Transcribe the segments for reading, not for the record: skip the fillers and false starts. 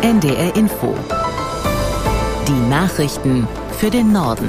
NDR Info. Die Nachrichten für den Norden.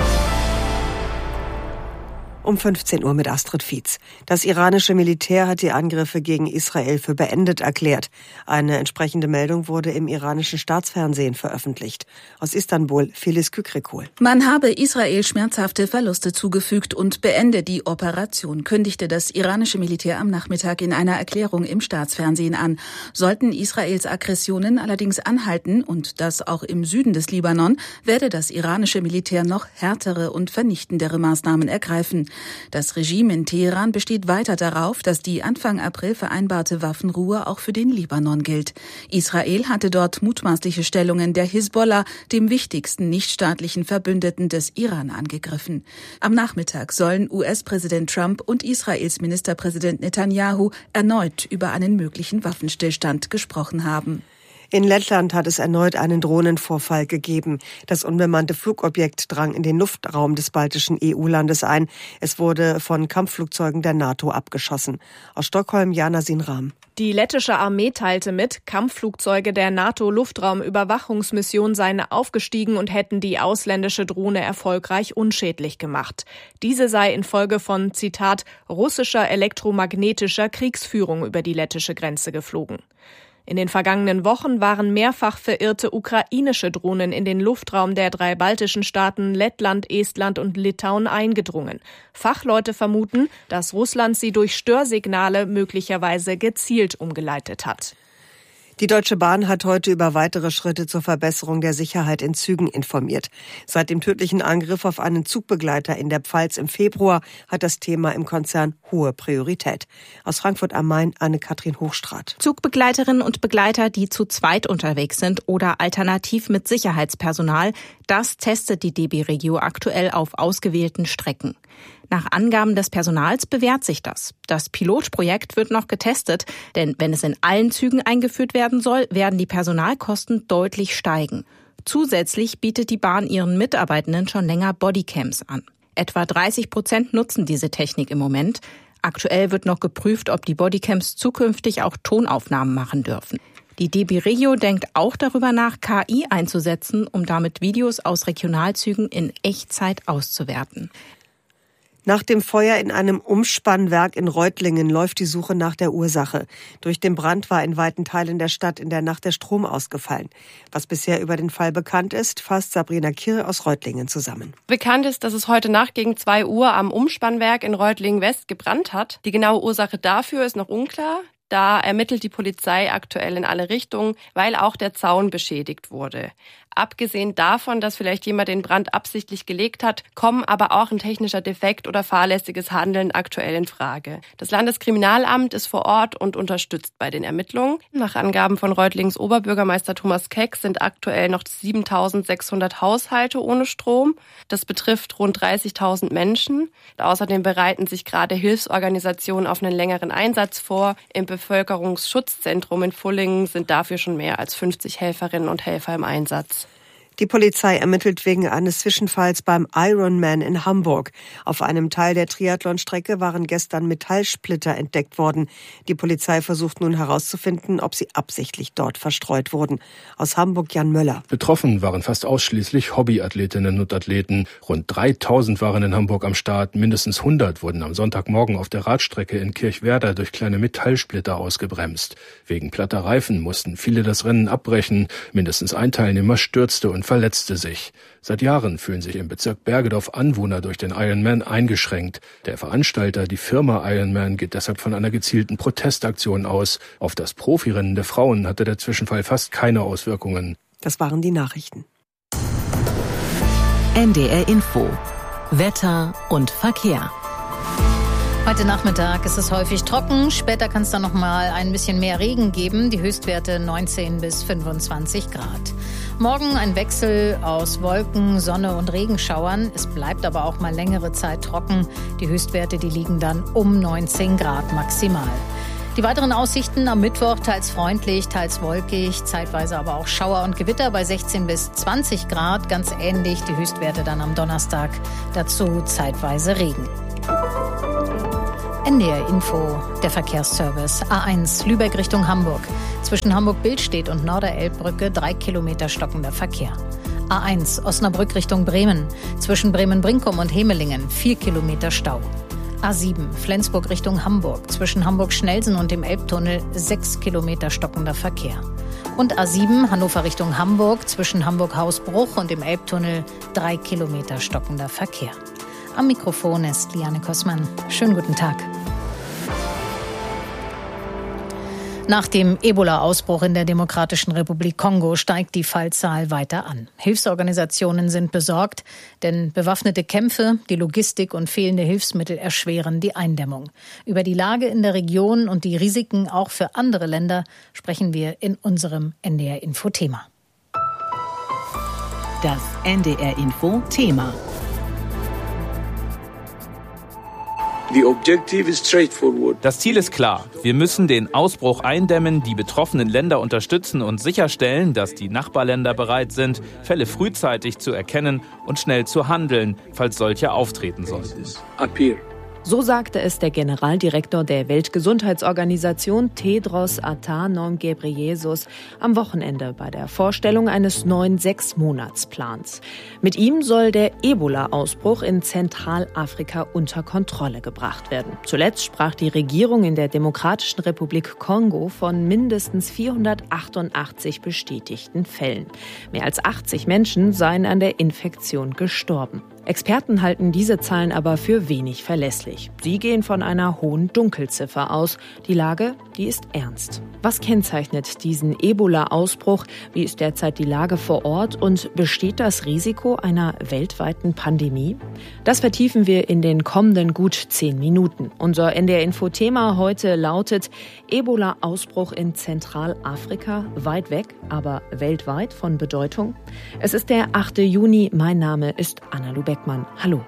Um 15 Uhr mit Astrid Fietz. Das iranische Militär hat die Angriffe gegen Israel für beendet erklärt. Eine entsprechende Meldung wurde im iranischen Staatsfernsehen veröffentlicht. Aus Istanbul, Filiz Kükrikol. Man habe Israel schmerzhafte Verluste zugefügt und beende die Operation, kündigte das iranische Militär am Nachmittag in einer Erklärung im Staatsfernsehen an. Sollten Israels Aggressionen allerdings anhalten, und das auch im Süden des Libanon, werde das iranische Militär noch härtere und vernichtendere Maßnahmen ergreifen. Das Regime in Teheran besteht weiter darauf, dass die Anfang April vereinbarte Waffenruhe auch für den Libanon gilt. Israel hatte dort mutmaßliche Stellungen der Hisbollah, dem wichtigsten nichtstaatlichen Verbündeten des Iran, angegriffen. Am Nachmittag sollen US-Präsident Trump und Israels Ministerpräsident Netanyahu erneut über einen möglichen Waffenstillstand gesprochen haben. In Lettland hat es erneut einen Drohnenvorfall gegeben. Das unbemannte Flugobjekt drang in den Luftraum des baltischen EU-Landes ein. Es wurde von Kampfflugzeugen der NATO abgeschossen. Aus Stockholm, Jana Sinram. Die lettische Armee teilte mit, Kampfflugzeuge der NATO-Luftraumüberwachungsmission seien aufgestiegen und hätten die ausländische Drohne erfolgreich unschädlich gemacht. Diese sei infolge von, Zitat, russischer elektromagnetischer Kriegsführung über die lettische Grenze geflogen. In den vergangenen Wochen waren mehrfach verirrte ukrainische Drohnen in den Luftraum der 3 baltischen Staaten Lettland, Estland und Litauen eingedrungen. Fachleute vermuten, dass Russland sie durch Störsignale möglicherweise gezielt umgeleitet hat. Die Deutsche Bahn hat heute über weitere Schritte zur Verbesserung der Sicherheit in Zügen informiert. Seit dem tödlichen Angriff auf einen Zugbegleiter in der Pfalz im Februar hat das Thema im Konzern hohe Priorität. Aus Frankfurt am Main, Anne-Kathrin Hochstraat. Zugbegleiterinnen und Begleiter, die zu zweit unterwegs sind oder alternativ mit Sicherheitspersonal, das testet die DB Regio aktuell auf ausgewählten Strecken. Nach Angaben des Personals bewährt sich das. Das Pilotprojekt wird noch getestet, denn wenn es in allen Zügen eingeführt werden soll, werden die Personalkosten deutlich steigen. Zusätzlich bietet die Bahn ihren Mitarbeitenden schon länger Bodycams an. Etwa 30% nutzen diese Technik im Moment. Aktuell wird noch geprüft, ob die Bodycams zukünftig auch Tonaufnahmen machen dürfen. Die DB Regio denkt auch darüber nach, KI einzusetzen, um damit Videos aus Regionalzügen in Echtzeit auszuwerten. Nach dem Feuer in einem Umspannwerk in Reutlingen läuft die Suche nach der Ursache. Durch den Brand war in weiten Teilen der Stadt in der Nacht der Strom ausgefallen. Was bisher über den Fall bekannt ist, fasst Sabrina Kirr aus Reutlingen zusammen. Bekannt ist, dass es heute Nacht gegen 2 Uhr am Umspannwerk in Reutlingen-West gebrannt hat. Die genaue Ursache dafür ist noch unklar. Da ermittelt die Polizei aktuell in alle Richtungen, weil auch der Zaun beschädigt wurde. Abgesehen davon, dass vielleicht jemand den Brand absichtlich gelegt hat, kommen aber auch ein technischer Defekt oder fahrlässiges Handeln aktuell in Frage. Das Landeskriminalamt ist vor Ort und unterstützt bei den Ermittlungen. Nach Angaben von Reutlings Oberbürgermeister Thomas Keck sind aktuell noch 7.600 Haushalte ohne Strom. Das betrifft rund 30.000 Menschen. Außerdem bereiten sich gerade Hilfsorganisationen auf einen längeren Einsatz vor. Im Bevölkerungsschutzzentrum in Fullingen sind dafür schon mehr als 50 Helferinnen und Helfer im Einsatz. Die Polizei ermittelt wegen eines Zwischenfalls beim Ironman in Hamburg. Auf einem Teil der Triathlonstrecke waren gestern Metallsplitter entdeckt worden. Die Polizei versucht nun herauszufinden, ob sie absichtlich dort verstreut wurden. Aus Hamburg Jan Möller. Betroffen waren fast ausschließlich Hobbyathletinnen und Athleten. Rund 3.000 waren in Hamburg am Start. Mindestens 100 wurden am Sonntagmorgen auf der Radstrecke in Kirchwerder durch kleine Metallsplitter ausgebremst. Wegen platter Reifen mussten viele das Rennen abbrechen. Mindestens ein Teilnehmer stürzte und verletzte sich. Seit Jahren fühlen sich im Bezirk Bergedorf Anwohner durch den Ironman eingeschränkt. Der Veranstalter, die Firma Ironman, geht deshalb von einer gezielten Protestaktion aus. Auf das Profirennen der Frauen hatte der Zwischenfall fast keine Auswirkungen. Das waren die Nachrichten. NDR Info. Wetter und Verkehr. Heute Nachmittag ist es häufig trocken, später kann es dann noch mal ein bisschen mehr Regen geben, die Höchstwerte 19 bis 25 Grad. Morgen ein Wechsel aus Wolken, Sonne und Regenschauern. Es bleibt aber auch mal längere Zeit trocken. Die Höchstwerte, die liegen dann um 19 Grad maximal. Die weiteren Aussichten am Mittwoch teils freundlich, teils wolkig, zeitweise aber auch Schauer und Gewitter bei 16 bis 20 Grad. Ganz ähnlich die Höchstwerte dann am Donnerstag. Dazu zeitweise Regen. NDR Info, der Verkehrsservice. A1 Lübeck Richtung Hamburg. Zwischen Hamburg-Billstedt und Norderelbbrücke 3 Kilometer stockender Verkehr. A1 Osnabrück Richtung Bremen. Zwischen Bremen-Brinkum und Hemelingen 4 Kilometer Stau. A7 Flensburg Richtung Hamburg. Zwischen Hamburg-Schnelsen und dem Elbtunnel 6 Kilometer stockender Verkehr. Und A7 Hannover Richtung Hamburg. Zwischen Hamburg-Hausbruch und dem Elbtunnel 3 Kilometer stockender Verkehr. Am Mikrofon ist Liane Kossmann. Schönen guten Tag. Nach dem Ebola-Ausbruch in der Demokratischen Republik Kongo steigt die Fallzahl weiter an. Hilfsorganisationen sind besorgt, denn bewaffnete Kämpfe, die Logistik und fehlende Hilfsmittel erschweren die Eindämmung. Über die Lage in der Region und die Risiken auch für andere Länder sprechen wir in unserem NDR-Info-Thema. Das NDR-Info-Thema. Das Ziel ist klar. Wir müssen den Ausbruch eindämmen, die betroffenen Länder unterstützen und sicherstellen, dass die Nachbarländer bereit sind, Fälle frühzeitig zu erkennen und schnell zu handeln, falls solche auftreten sollten. So sagte es der Generaldirektor der Weltgesundheitsorganisation Tedros Adhanom Ghebreyesus am Wochenende bei der Vorstellung eines neuen 6-Monats-Plans. Mit ihm soll der Ebola-Ausbruch in Zentralafrika unter Kontrolle gebracht werden. Zuletzt sprach die Regierung in der Demokratischen Republik Kongo von mindestens 488 bestätigten Fällen. Mehr als 80 Menschen seien an der Infektion gestorben. Experten halten diese Zahlen aber für wenig verlässlich. Sie gehen von einer hohen Dunkelziffer aus. Die Lage, die ist ernst. Was kennzeichnet diesen Ebola-Ausbruch? Wie ist derzeit die Lage vor Ort? Und besteht das Risiko einer weltweiten Pandemie? Das vertiefen wir in den kommenden gut 10 Minuten. Unser NDR-Info-Thema heute lautet Ebola-Ausbruch in Zentralafrika. Weit weg, aber weltweit von Bedeutung. Es ist der 8. Juni. Mein Name ist Anna Beckmann. Hallo.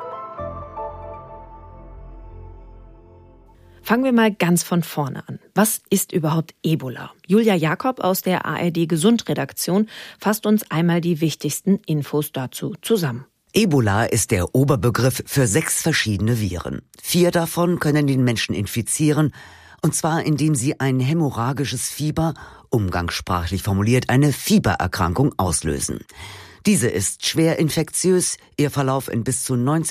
Fangen wir mal ganz von vorne an. Was ist überhaupt Ebola? Julia Jakob aus der ARD Gesund-Redaktion fasst uns einmal die wichtigsten Infos dazu zusammen. Ebola ist der Oberbegriff für 6 verschiedene Viren. 4 davon können den Menschen infizieren, und zwar indem sie ein hämorrhagisches Fieber, umgangssprachlich formuliert eine Fiebererkrankung, auslösen. Diese ist schwer infektiös, ihr Verlauf in bis zu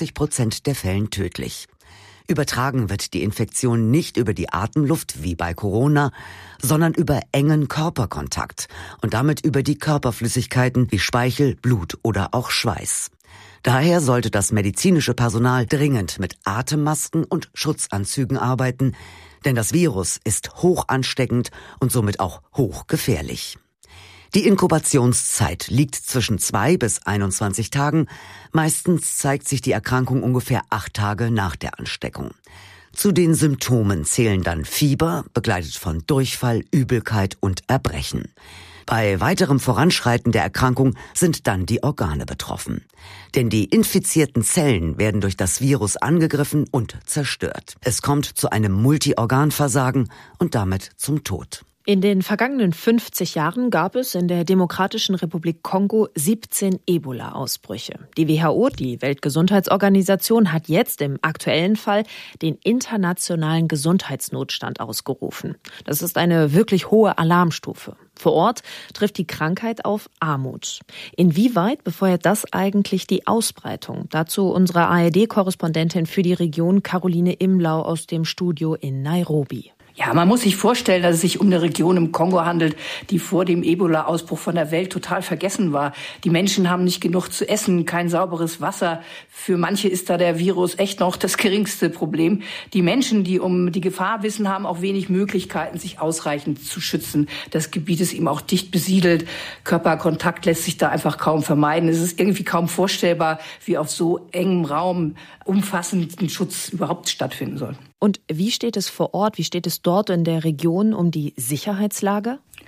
90% der Fällen tödlich. Übertragen wird die Infektion nicht über die Atemluft wie bei Corona, sondern über engen Körperkontakt und damit über die Körperflüssigkeiten wie Speichel, Blut oder auch Schweiß. Daher sollte das medizinische Personal dringend mit Atemmasken und Schutzanzügen arbeiten, denn das Virus ist hoch ansteckend und somit auch hochgefährlich. Die Inkubationszeit liegt zwischen 2 bis 21 Tagen. Meistens zeigt sich die Erkrankung ungefähr 8 Tage nach der Ansteckung. Zu den Symptomen zählen dann Fieber, begleitet von Durchfall, Übelkeit und Erbrechen. Bei weiterem Voranschreiten der Erkrankung sind dann die Organe betroffen. Denn die infizierten Zellen werden durch das Virus angegriffen und zerstört. Es kommt zu einem Multiorganversagen und damit zum Tod. In den vergangenen 50 Jahren gab es in der Demokratischen Republik Kongo 17 Ebola-Ausbrüche. Die WHO, die Weltgesundheitsorganisation, hat jetzt im aktuellen Fall den internationalen Gesundheitsnotstand ausgerufen. Das ist eine wirklich hohe Alarmstufe. Vor Ort trifft die Krankheit auf Armut. Inwieweit befeuert das eigentlich die Ausbreitung? Dazu unsere ARD-Korrespondentin für die Region Caroline Imlau aus dem Studio in Nairobi. Ja, man muss sich vorstellen, dass es sich um eine Region im Kongo handelt, die vor dem Ebola-Ausbruch von der Welt total vergessen war. Die Menschen haben nicht genug zu essen, kein sauberes Wasser. Für manche ist da der Virus echt noch das geringste Problem. Die Menschen, die um die Gefahr wissen, haben auch wenig Möglichkeiten, sich ausreichend zu schützen. Das Gebiet ist eben auch dicht besiedelt. Körperkontakt lässt sich da einfach kaum vermeiden. Es ist irgendwie kaum vorstellbar, wie auf so engem Raum umfassenden Schutz überhaupt stattfinden soll. Und wie steht es vor Ort, wie steht es dort in der Region um die Sicherheitslage?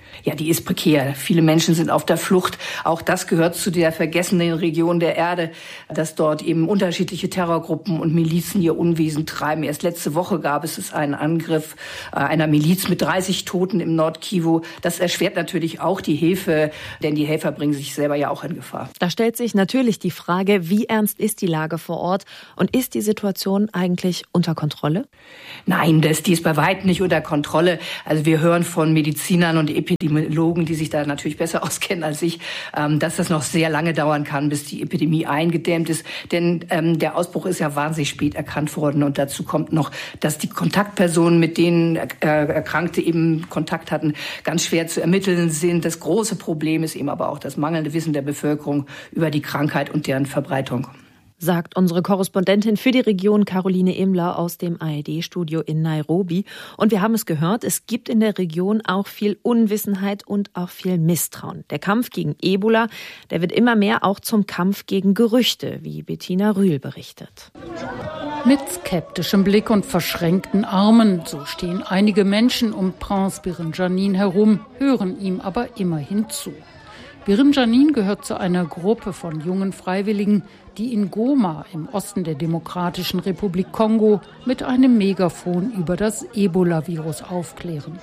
Ja, die ist prekär. Viele Menschen sind auf der Flucht. Auch das gehört zu der vergessenen Region der Erde, dass dort eben unterschiedliche Terrorgruppen und Milizen ihr Unwesen treiben. Erst letzte Woche gab es einen Angriff einer Miliz mit 30 Toten im Nord-Kivu. Das erschwert natürlich auch die Hilfe, denn die Helfer bringen sich selber ja auch in Gefahr. Da stellt sich natürlich die Frage, wie ernst ist die Lage vor Ort und ist die Situation eigentlich unter Kontrolle? Nein, die ist bei weitem nicht unter Kontrolle. Also wir hören von Medizinern und Epidemiologen, die sich da natürlich besser auskennen als ich, dass das noch sehr lange dauern kann, bis die Epidemie eingedämmt ist. Denn der Ausbruch ist ja wahnsinnig spät erkannt worden. Und dazu kommt noch, dass die Kontaktpersonen, mit denen Erkrankte eben Kontakt hatten, ganz schwer zu ermitteln sind. Das große Problem ist eben aber auch das mangelnde Wissen der Bevölkerung über die Krankheit und deren Verbreitung. Sagt unsere Korrespondentin für die Region Caroline Imler aus dem ARD-Studio in Nairobi. Und wir haben es gehört, es gibt in der Region auch viel Unwissenheit und auch viel Misstrauen. Der Kampf gegen Ebola, der wird immer mehr auch zum Kampf gegen Gerüchte, wie Bettina Rühl berichtet. Mit skeptischem Blick und verschränkten Armen, so stehen einige Menschen um Prince Birinjanin herum, hören ihm aber immerhin zu. Birinjanin gehört zu einer Gruppe von jungen Freiwilligen, die in Goma im Osten der Demokratischen Republik Kongo mit einem Megafon über das Ebola-Virus aufklären.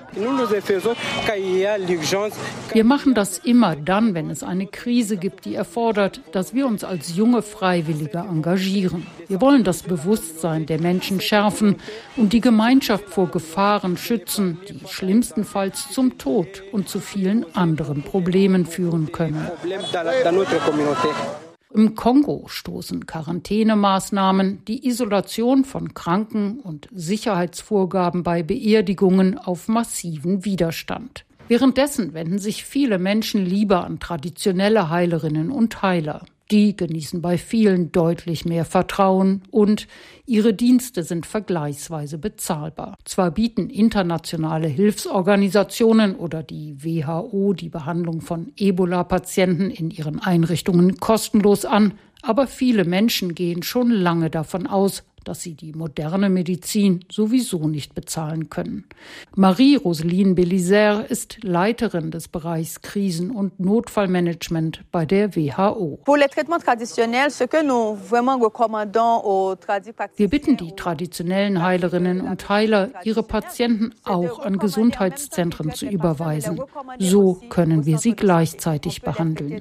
Wir machen das immer dann, wenn es eine Krise gibt, die erfordert, dass wir uns als junge Freiwillige engagieren. Wir wollen das Bewusstsein der Menschen schärfen und die Gemeinschaft vor Gefahren schützen, die schlimmstenfalls zum Tod und zu vielen anderen Problemen führen können. Im Kongo stoßen Quarantänemaßnahmen, die Isolation von Kranken und Sicherheitsvorgaben bei Beerdigungen auf massiven Widerstand. Währenddessen wenden sich viele Menschen lieber an traditionelle Heilerinnen und Heiler. Die genießen bei vielen deutlich mehr Vertrauen und ihre Dienste sind vergleichsweise bezahlbar. Zwar bieten internationale Hilfsorganisationen oder die WHO die Behandlung von Ebola-Patienten in ihren Einrichtungen kostenlos an, aber viele Menschen gehen schon lange davon aus, dass sie die moderne Medizin sowieso nicht bezahlen können. Marie-Roseline Belisaire ist Leiterin des Bereichs Krisen- und Notfallmanagement bei der WHO. Wir bitten die traditionellen Heilerinnen und Heiler, ihre Patienten auch an Gesundheitszentren zu überweisen. So können wir sie gleichzeitig behandeln.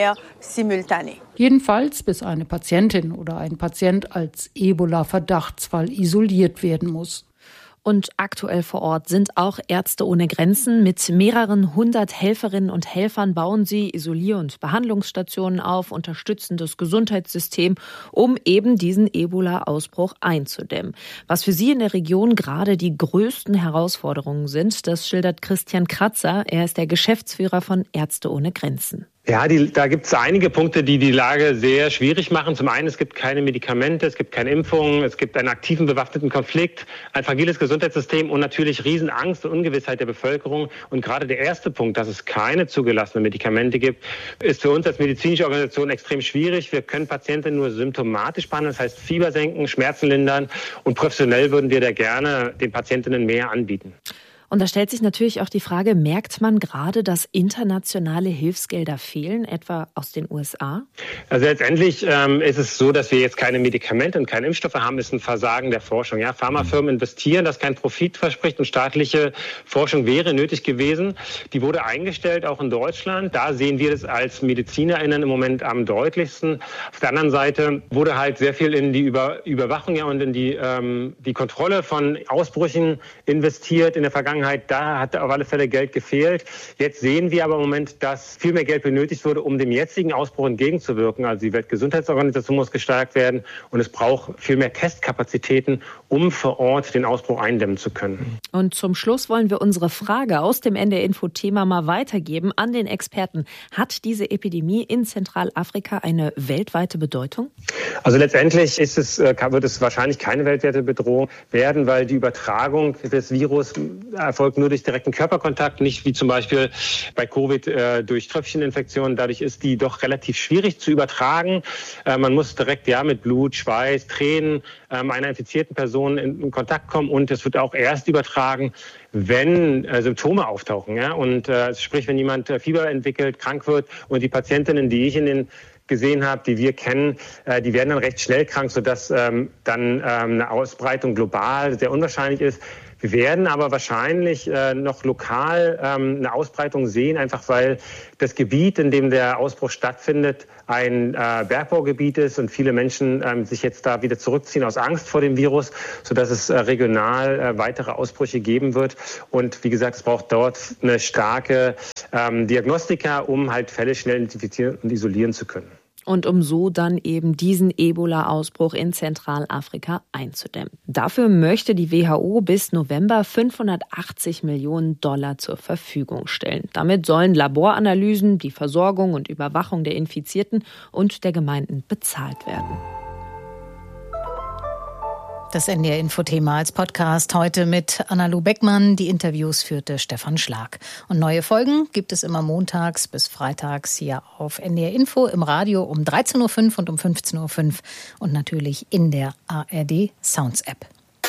Jedenfalls, bis eine Patientin oder ein Patient als Ebola-Verdachtsfall isoliert werden muss. Und aktuell vor Ort sind auch Ärzte ohne Grenzen. Mit mehreren 100 Helferinnen und Helfern bauen sie Isolier- und Behandlungsstationen auf, unterstützen das Gesundheitssystem, um eben diesen Ebola-Ausbruch einzudämmen. Was für sie in der Region gerade die größten Herausforderungen sind, das schildert Christian Kratzer. Er ist der Geschäftsführer von Ärzte ohne Grenzen. Ja, da gibt es einige Punkte, die die Lage sehr schwierig machen. Zum einen, es gibt keine Medikamente, es gibt keine Impfungen, es gibt einen aktiven bewaffneten Konflikt, ein fragiles Gesundheitssystem und natürlich Riesenangst und Ungewissheit der Bevölkerung. Und gerade der erste Punkt, dass es keine zugelassenen Medikamente gibt, ist für uns als medizinische Organisation extrem schwierig. Wir können Patienten nur symptomatisch behandeln, das heißt Fieber senken, Schmerzen lindern und professionell würden wir da gerne den Patientinnen mehr anbieten. Und da stellt sich natürlich auch die Frage, merkt man gerade, dass internationale Hilfsgelder fehlen, etwa aus den USA? Also letztendlich ist es so, dass wir jetzt keine Medikamente und keine Impfstoffe haben, ist ein Versagen der Forschung. Ja, Pharmafirmen investieren, das kein Profit verspricht und staatliche Forschung wäre nötig gewesen. Die wurde eingestellt, auch in Deutschland. Da sehen wir das als MedizinerInnen im Moment am deutlichsten. Auf der anderen Seite wurde halt sehr viel in die Überwachung und in die Kontrolle von Ausbrüchen investiert in der Vergangenheit. Da hat auf alle Fälle Geld gefehlt. Jetzt sehen wir aber im Moment, dass viel mehr Geld benötigt wurde, um dem jetzigen Ausbruch entgegenzuwirken. Also die Weltgesundheitsorganisation muss gestärkt werden und es braucht viel mehr Testkapazitäten, um vor Ort den Ausbruch eindämmen zu können. Und zum Schluss wollen wir unsere Frage aus dem NDR-Info-Thema mal weitergeben an den Experten. Hat diese Epidemie in Zentralafrika eine weltweite Bedeutung? Also letztendlich wird es wahrscheinlich keine weltweite Bedrohung werden, weil die Übertragung des Virus erfolgt nur durch direkten Körperkontakt, nicht wie zum Beispiel bei Covid durch Tröpfcheninfektionen. Dadurch ist die doch relativ schwierig zu übertragen. Man muss direkt mit Blut, Schweiß, Tränen einer infizierten Person in Kontakt kommen und es wird auch erst übertragen, wenn Symptome auftauchen. Ja? Und sprich, wenn jemand Fieber entwickelt, krank wird und die Patientinnen, die ich gesehen habe, die wir kennen, die werden dann recht schnell krank, sodass dann eine Ausbreitung global sehr unwahrscheinlich ist. Wir werden aber wahrscheinlich noch lokal eine Ausbreitung sehen, einfach weil das Gebiet, in dem der Ausbruch stattfindet, ein Bergbaugebiet ist und viele Menschen sich jetzt da wieder zurückziehen aus Angst vor dem Virus, sodass es regional weitere Ausbrüche geben wird. Und wie gesagt, es braucht dort eine starke Diagnostika, um halt Fälle schnell identifizieren und isolieren zu können. Und um so dann eben diesen Ebola-Ausbruch in Zentralafrika einzudämmen. Dafür möchte die WHO bis November 580 Millionen $ zur Verfügung stellen. Damit sollen Laboranalysen, die Versorgung und Überwachung der Infizierten und der Gemeinden bezahlt werden. Das NDR-Info-Thema als Podcast heute mit Anna-Lu Beckmann. Die Interviews führte Stefan Schlag. Und neue Folgen gibt es immer montags bis freitags hier auf NDR-Info im Radio um 13.05 Uhr und um 15.05 Uhr und natürlich in der ARD-Sounds-App.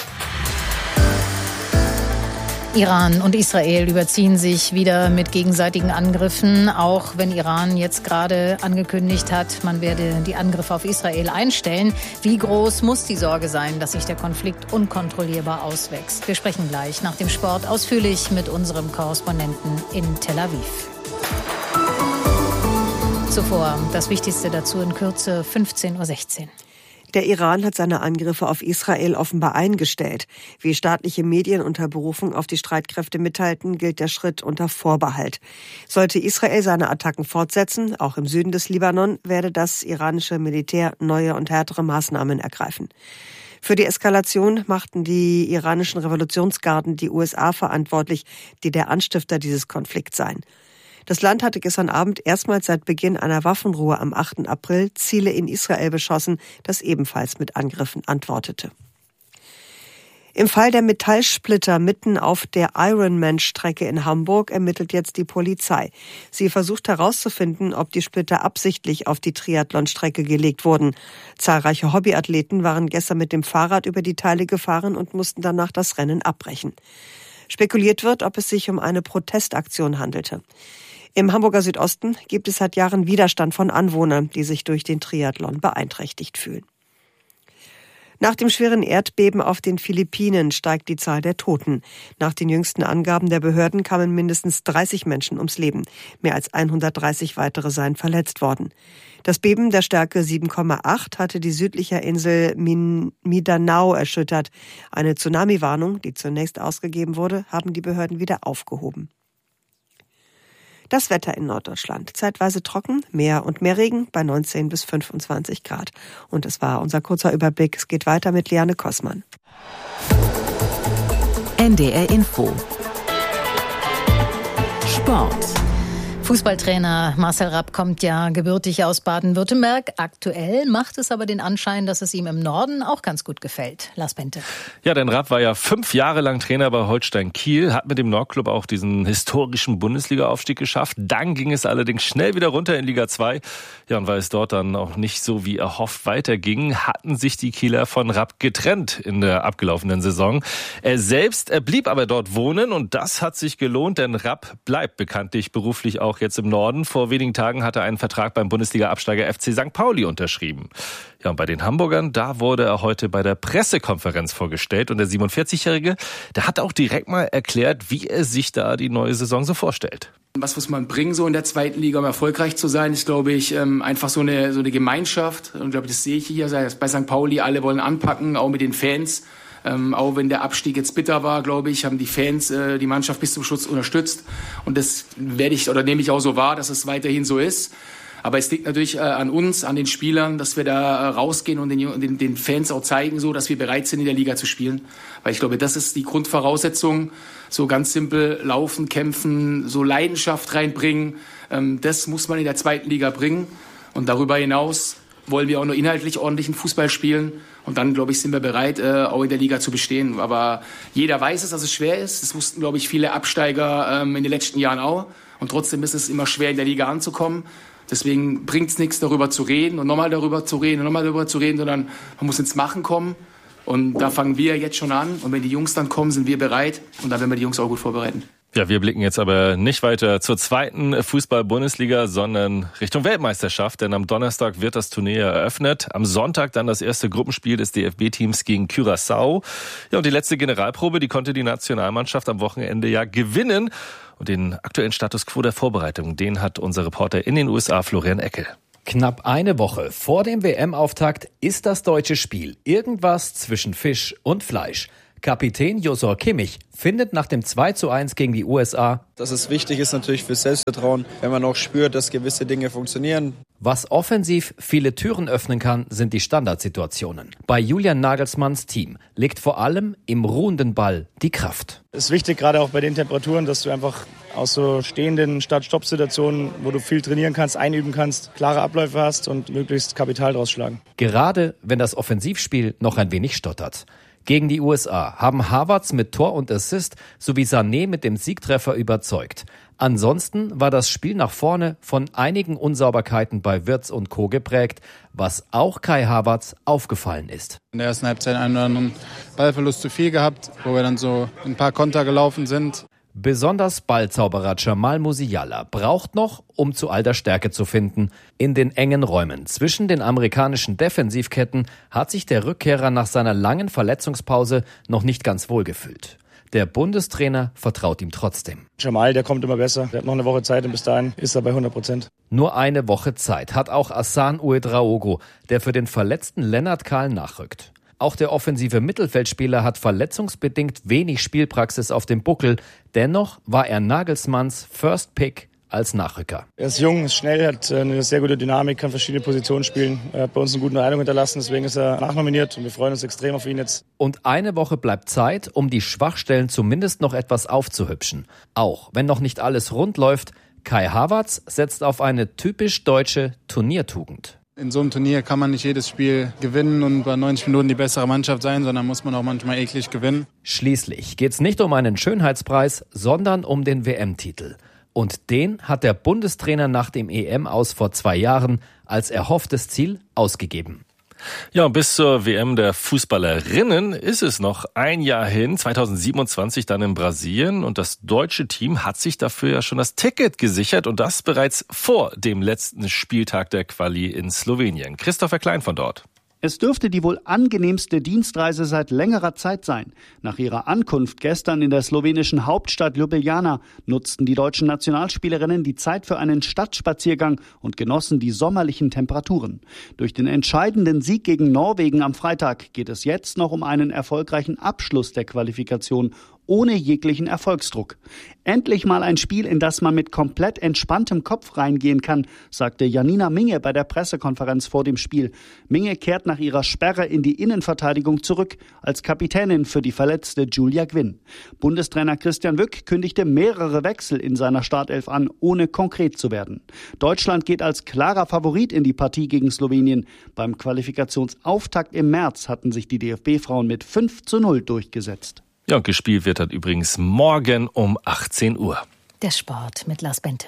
Iran und Israel überziehen sich wieder mit gegenseitigen Angriffen, auch wenn Iran jetzt gerade angekündigt hat, man werde die Angriffe auf Israel einstellen. Wie groß muss die Sorge sein, dass sich der Konflikt unkontrollierbar auswächst? Wir sprechen gleich nach dem Sport ausführlich mit unserem Korrespondenten in Tel Aviv. Zuvor das Wichtigste dazu in Kürze, 15.16 Uhr. Der Iran hat seine Angriffe auf Israel offenbar eingestellt. Wie staatliche Medien unter Berufung auf die Streitkräfte mitteilten, gilt der Schritt unter Vorbehalt. Sollte Israel seine Attacken fortsetzen, auch im Süden des Libanon, werde das iranische Militär neue und härtere Maßnahmen ergreifen. Für die Eskalation machten die iranischen Revolutionsgarden die USA verantwortlich, die der Anstifter dieses Konflikts seien. Das Land hatte gestern Abend erstmals seit Beginn einer Waffenruhe am 8. April Ziele in Israel beschossen, das ebenfalls mit Angriffen antwortete. Im Fall der Metallsplitter mitten auf der Ironman-Strecke in Hamburg ermittelt jetzt die Polizei. Sie versucht herauszufinden, ob die Splitter absichtlich auf die Triathlonstrecke gelegt wurden. Zahlreiche Hobbyathleten waren gestern mit dem Fahrrad über die Teile gefahren und mussten danach das Rennen abbrechen. Spekuliert wird, ob es sich um eine Protestaktion handelte. Im Hamburger Südosten gibt es seit Jahren Widerstand von Anwohnern, die sich durch den Triathlon beeinträchtigt fühlen. Nach dem schweren Erdbeben auf den Philippinen steigt die Zahl der Toten. Nach den jüngsten Angaben der Behörden kamen mindestens 30 Menschen ums Leben. Mehr als 130 weitere seien verletzt worden. Das Beben der Stärke 7,8 hatte die südliche Insel Mindanao erschüttert. Eine Tsunami-Warnung, die zunächst ausgegeben wurde, haben die Behörden wieder aufgehoben. Das Wetter in Norddeutschland. Zeitweise trocken, mehr und mehr Regen bei 19 bis 25 Grad. Und es war unser kurzer Überblick. Es geht weiter mit Liane Kossmann. NDR Info. Sport. Fußballtrainer Marcel Rapp kommt ja gebürtig aus Baden-Württemberg. Aktuell macht es aber den Anschein, dass es ihm im Norden auch ganz gut gefällt. Lars Bente. Ja, denn Rapp war ja 5 Jahre lang Trainer bei Holstein Kiel, hat mit dem Nordclub auch diesen historischen Bundesliga-Aufstieg geschafft. Dann ging es allerdings schnell wieder runter in Liga 2. Ja, und weil es dort dann auch nicht so wie erhofft weiterging, hatten sich die Kieler von Rapp getrennt in der abgelaufenen Saison. Er selbst blieb aber dort wohnen und das hat sich gelohnt, denn Rapp bleibt bekanntlich beruflich auch jetzt im Norden. Vor wenigen Tagen hat er einen Vertrag beim Bundesliga-Absteiger FC St. Pauli unterschrieben. Ja, und bei den Hamburgern, da wurde er heute bei der Pressekonferenz vorgestellt. Und der 47-Jährige, der hat auch direkt mal erklärt, wie er sich da die neue Saison so vorstellt. Was muss man bringen, so in der zweiten Liga, um erfolgreich zu sein, ist, glaube ich, einfach so eine Gemeinschaft. Und ich glaube, das sehe ich hier bei St. Pauli. Alle wollen anpacken, auch mit den Fans. Auch wenn der Abstieg jetzt bitter war, glaube ich, haben die Fans die Mannschaft bis zum Schluss unterstützt. Und das nehme ich auch so wahr, dass es weiterhin so ist. Aber es liegt natürlich an uns, an den Spielern, dass wir da rausgehen und den Fans auch zeigen, so, dass wir bereit sind, in der Liga zu spielen. Weil ich glaube, das ist die Grundvoraussetzung. So ganz simpel laufen, kämpfen, so Leidenschaft reinbringen. Das muss man in der zweiten Liga bringen. Und darüber hinaus wollen wir auch nur inhaltlich ordentlichen Fußball spielen. Und dann, glaube ich, sind wir bereit, auch in der Liga zu bestehen. Aber jeder weiß es, dass es schwer ist. Das wussten, glaube ich, viele Absteiger in den letzten Jahren auch. Und trotzdem ist es immer schwer, in der Liga anzukommen. Deswegen bringt es nichts, darüber zu reden und nochmal darüber zu reden und nochmal darüber zu reden, sondern man muss ins Machen kommen. Und da fangen wir jetzt schon an. Und wenn die Jungs dann kommen, sind wir bereit. Und dann werden wir die Jungs auch gut vorbereiten. Ja, wir blicken jetzt aber nicht weiter zur zweiten Fußball-Bundesliga, sondern Richtung Weltmeisterschaft. Denn am Donnerstag wird das Turnier eröffnet. Am Sonntag dann das erste Gruppenspiel des DFB-Teams gegen Curaçao. Ja, und die letzte Generalprobe, die konnte die Nationalmannschaft am Wochenende ja gewinnen. Und den aktuellen Status quo der Vorbereitung, den hat unser Reporter in den USA, Florian Eckel. Knapp eine Woche vor dem WM-Auftakt ist das deutsche Spiel irgendwas zwischen Fisch und Fleisch. Kapitän Josor Kimmich findet nach dem 2:1 gegen die USA, dass es wichtig ist natürlich für Selbstvertrauen, wenn man auch spürt, dass gewisse Dinge funktionieren. Was offensiv viele Türen öffnen kann, sind die Standardsituationen. Bei Julian Nagelsmanns Team liegt vor allem im ruhenden Ball die Kraft. Es ist wichtig, gerade auch bei den Temperaturen, dass du einfach aus so stehenden Start-Stopp-Situationen, wo du viel trainieren kannst, einüben kannst, klare Abläufe hast und möglichst Kapital draus schlagen. Gerade wenn das Offensivspiel noch ein wenig stottert. Gegen die USA haben Havertz mit Tor und Assist sowie Sané mit dem Siegtreffer überzeugt. Ansonsten war das Spiel nach vorne von einigen Unsauberkeiten bei Wirtz und Co. geprägt, was auch Kai Havertz aufgefallen ist. In der ersten Halbzeit einen oder anderen Ballverlust zu viel gehabt, wo wir dann so ein paar Konter gelaufen sind. Besonders Ballzauberer Jamal Musiala braucht noch, um zu alter Stärke zu finden. In den engen Räumen zwischen den amerikanischen Defensivketten hat sich der Rückkehrer nach seiner langen Verletzungspause noch nicht ganz wohl gefühlt. Der Bundestrainer vertraut ihm trotzdem. Jamal, der kommt immer besser. Der hat noch eine Woche Zeit und bis dahin ist er bei 100%. Nur eine Woche Zeit hat auch Hassan Ouedraogo, der für den verletzten Lennart Kahl nachrückt. Auch der offensive Mittelfeldspieler hat verletzungsbedingt wenig Spielpraxis auf dem Buckel. Dennoch war er Nagelsmanns First Pick als Nachrücker. Er ist jung, ist schnell, hat eine sehr gute Dynamik, kann verschiedene Positionen spielen. Er hat bei uns einen guten Eindruck hinterlassen, deswegen ist er nachnominiert und wir freuen uns extrem auf ihn jetzt. Und eine Woche bleibt Zeit, um die Schwachstellen zumindest noch etwas aufzuhübschen. Auch wenn noch nicht alles rund läuft, Kai Havertz setzt auf eine typisch deutsche Turniertugend. In so einem Turnier kann man nicht jedes Spiel gewinnen und bei 90 Minuten die bessere Mannschaft sein, sondern muss man auch manchmal eklig gewinnen. Schließlich geht's nicht um einen Schönheitspreis, sondern um den WM-Titel. Und den hat der Bundestrainer nach dem EM-Aus vor 2 Jahren als erhofftes Ziel ausgegeben. Ja, und bis zur WM der Fußballerinnen ist es noch ein Jahr hin, 2027 dann in Brasilien. Und das deutsche Team hat sich dafür ja schon das Ticket gesichert und das bereits vor dem letzten Spieltag der Quali in Slowenien. Christopher Klein von dort. Es dürfte die wohl angenehmste Dienstreise seit längerer Zeit sein. Nach ihrer Ankunft gestern in der slowenischen Hauptstadt Ljubljana nutzten die deutschen Nationalspielerinnen die Zeit für einen Stadtspaziergang und genossen die sommerlichen Temperaturen. Durch den entscheidenden Sieg gegen Norwegen am Freitag geht es jetzt noch um einen erfolgreichen Abschluss der Qualifikation ohne jeglichen Erfolgsdruck. Endlich mal ein Spiel, in das man mit komplett entspanntem Kopf reingehen kann, sagte Janina Minge bei der Pressekonferenz vor dem Spiel. Minge kehrt nach ihrer Sperre in die Innenverteidigung zurück, als Kapitänin für die verletzte Julia Gwynn. Bundestrainer Christian Wück kündigte mehrere Wechsel in seiner Startelf an, ohne konkret zu werden. Deutschland geht als klarer Favorit in die Partie gegen Slowenien. Beim Qualifikationsauftakt im März hatten sich die DFB-Frauen mit 5:0 durchgesetzt. Ja, und gespielt wird dann übrigens morgen um 18 Uhr. Der Sport mit Lars Bente.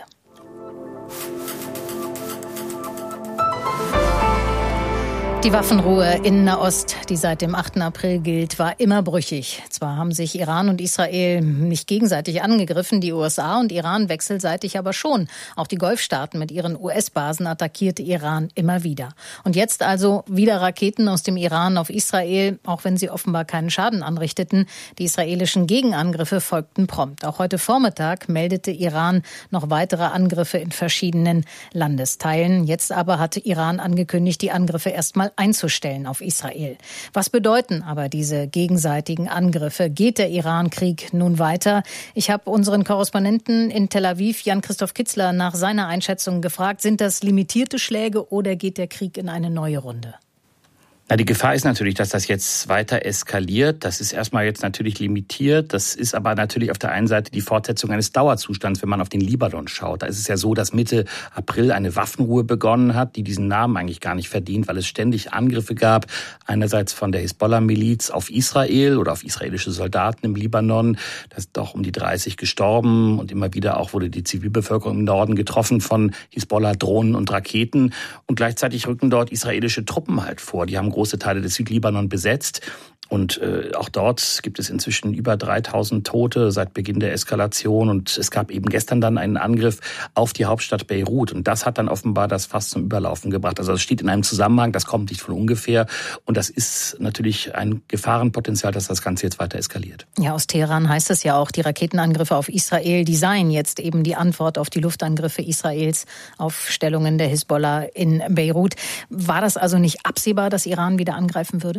Die Waffenruhe in Nahost, die seit dem 8. April gilt, war immer brüchig. Zwar haben sich Iran und Israel nicht gegenseitig angegriffen, die USA und Iran wechselseitig aber schon. Auch die Golfstaaten mit ihren US-Basen attackierte Iran immer wieder. Und jetzt also wieder Raketen aus dem Iran auf Israel, auch wenn sie offenbar keinen Schaden anrichteten. Die israelischen Gegenangriffe folgten prompt. Auch heute Vormittag meldete Iran noch weitere Angriffe in verschiedenen Landesteilen. Jetzt aber hatte Iran angekündigt, die Angriffe erstmal einzustellen auf Israel. Was bedeuten aber diese gegenseitigen Angriffe? Geht der Iran-Krieg nun weiter? Ich habe unseren Korrespondenten in Tel Aviv, Jan-Christoph Kitzler, nach seiner Einschätzung gefragt. Sind das limitierte Schläge oder geht der Krieg in eine neue Runde? Na, die Gefahr ist natürlich, dass das jetzt weiter eskaliert. Das ist erstmal jetzt natürlich limitiert. Das ist aber natürlich auf der einen Seite die Fortsetzung eines Dauerzustands, wenn man auf den Libanon schaut. Da ist es ja so, dass Mitte April eine Waffenruhe begonnen hat, die diesen Namen eigentlich gar nicht verdient, weil es ständig Angriffe gab. Einerseits von der Hisbollah-Miliz auf Israel oder auf israelische Soldaten im Libanon. Da sind doch um die 30 gestorben und immer wieder auch wurde die Zivilbevölkerung im Norden getroffen von Hisbollah-Drohnen und Raketen. Und gleichzeitig rücken dort israelische Truppen halt vor. Die haben große Teile des Südlibanon besetzt. Und auch dort gibt es inzwischen über 3000 Tote seit Beginn der Eskalation. Und es gab eben gestern dann einen Angriff auf die Hauptstadt Beirut. Und das hat dann offenbar das Fass zum Überlaufen gebracht. Also das steht in einem Zusammenhang, das kommt nicht von ungefähr. Und das ist natürlich ein Gefahrenpotenzial, dass das Ganze jetzt weiter eskaliert. Ja, aus Teheran heißt es ja auch, die Raketenangriffe auf Israel, die seien jetzt eben die Antwort auf die Luftangriffe Israels auf Stellungen der Hisbollah in Beirut. War das also nicht absehbar, dass Iran wieder angreifen würde?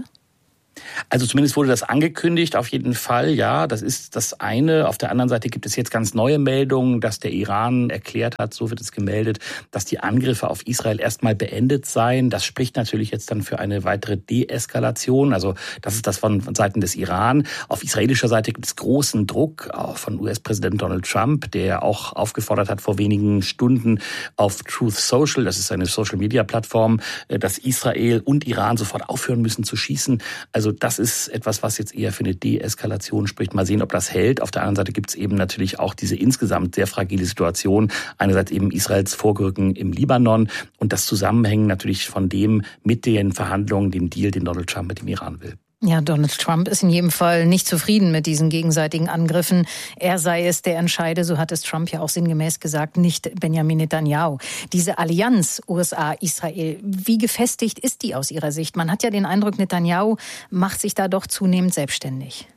Also zumindest wurde das angekündigt, auf jeden Fall, ja, das ist das eine. Auf der anderen Seite gibt es jetzt ganz neue Meldungen, dass der Iran erklärt hat, so wird es gemeldet, dass die Angriffe auf Israel erstmal beendet seien. Das spricht natürlich jetzt dann für eine weitere Deeskalation. Also das ist das von Seiten des Iran. Auf israelischer Seite gibt es großen Druck, auch von US-Präsident Donald Trump, der auch aufgefordert hat vor wenigen Stunden auf Truth Social, das ist eine Social-Media-Plattform, dass Israel und Iran sofort aufhören müssen zu schießen. Also das ist etwas, was jetzt eher für eine Deeskalation spricht. Mal sehen, ob das hält. Auf der anderen Seite gibt es eben natürlich auch diese insgesamt sehr fragile Situation. Einerseits eben Israels Vorrücken im Libanon und das Zusammenhängen natürlich von dem mit den Verhandlungen, dem Deal, den Donald Trump mit dem Iran will. Ja, Donald Trump ist in jedem Fall nicht zufrieden mit diesen gegenseitigen Angriffen. Er sei es, der entscheide, so hat es Trump ja auch sinngemäß gesagt, nicht Benjamin Netanyahu. Diese Allianz USA-Israel, wie gefestigt ist die aus Ihrer Sicht? Man hat ja den Eindruck, Netanyahu macht sich da doch zunehmend selbstständig.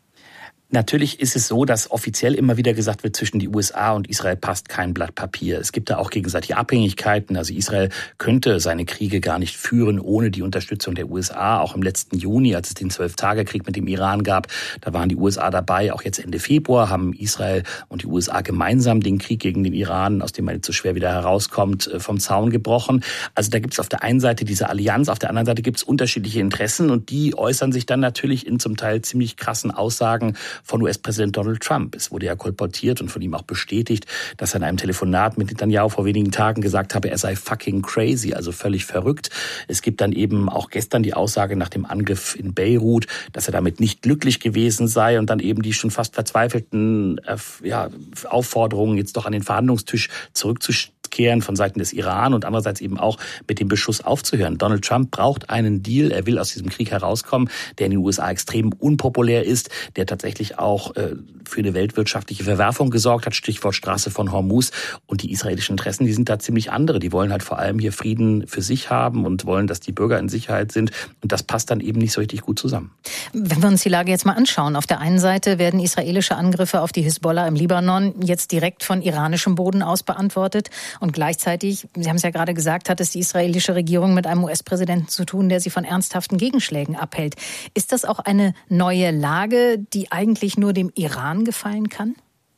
Natürlich ist es so, dass offiziell immer wieder gesagt wird, zwischen die USA und Israel passt kein Blatt Papier. Es gibt da auch gegenseitige Abhängigkeiten. Also Israel könnte seine Kriege gar nicht führen ohne die Unterstützung der USA. Auch im letzten Juni, als es den 12-Tage-Krieg mit dem Iran gab, da waren die USA dabei. Auch jetzt Ende Februar haben Israel und die USA gemeinsam den Krieg gegen den Iran, aus dem man jetzt so schwer wieder herauskommt, vom Zaun gebrochen. Also da gibt es auf der einen Seite diese Allianz, auf der anderen Seite gibt es unterschiedliche Interessen und die äußern sich dann natürlich in zum Teil ziemlich krassen Aussagen von US-Präsident Donald Trump. Es wurde ja kolportiert und von ihm auch bestätigt, dass er in einem Telefonat mit Netanyahu vor wenigen Tagen gesagt habe, er sei fucking crazy, also völlig verrückt. Es gibt dann eben auch gestern die Aussage nach dem Angriff in Beirut, dass er damit nicht glücklich gewesen sei und dann eben die schon fast verzweifelten Aufforderungen, jetzt doch an den Verhandlungstisch zurückzukehren von Seiten des Iran und andererseits eben auch mit dem Beschuss aufzuhören. Donald Trump braucht einen Deal, er will aus diesem Krieg herauskommen, der in den USA extrem unpopulär ist, der tatsächlich auch für eine weltwirtschaftliche Verwerfung gesorgt hat, Stichwort Straße von Hormuz. Und die israelischen Interessen, die sind da ziemlich andere. Die wollen halt vor allem hier Frieden für sich haben und wollen, dass die Bürger in Sicherheit sind. Und das passt dann eben nicht so richtig gut zusammen. Wenn wir uns die Lage jetzt mal anschauen, auf der einen Seite werden israelische Angriffe auf die Hisbollah im Libanon jetzt direkt von iranischem Boden aus beantwortet. Und gleichzeitig, Sie haben es ja gerade gesagt, hat es die israelische Regierung mit einem US-Präsidenten zu tun, der sie von ernsthaften Gegenschlägen abhält. Ist das auch eine neue Lage, die eigentlich nur dem Iran gefallen kann?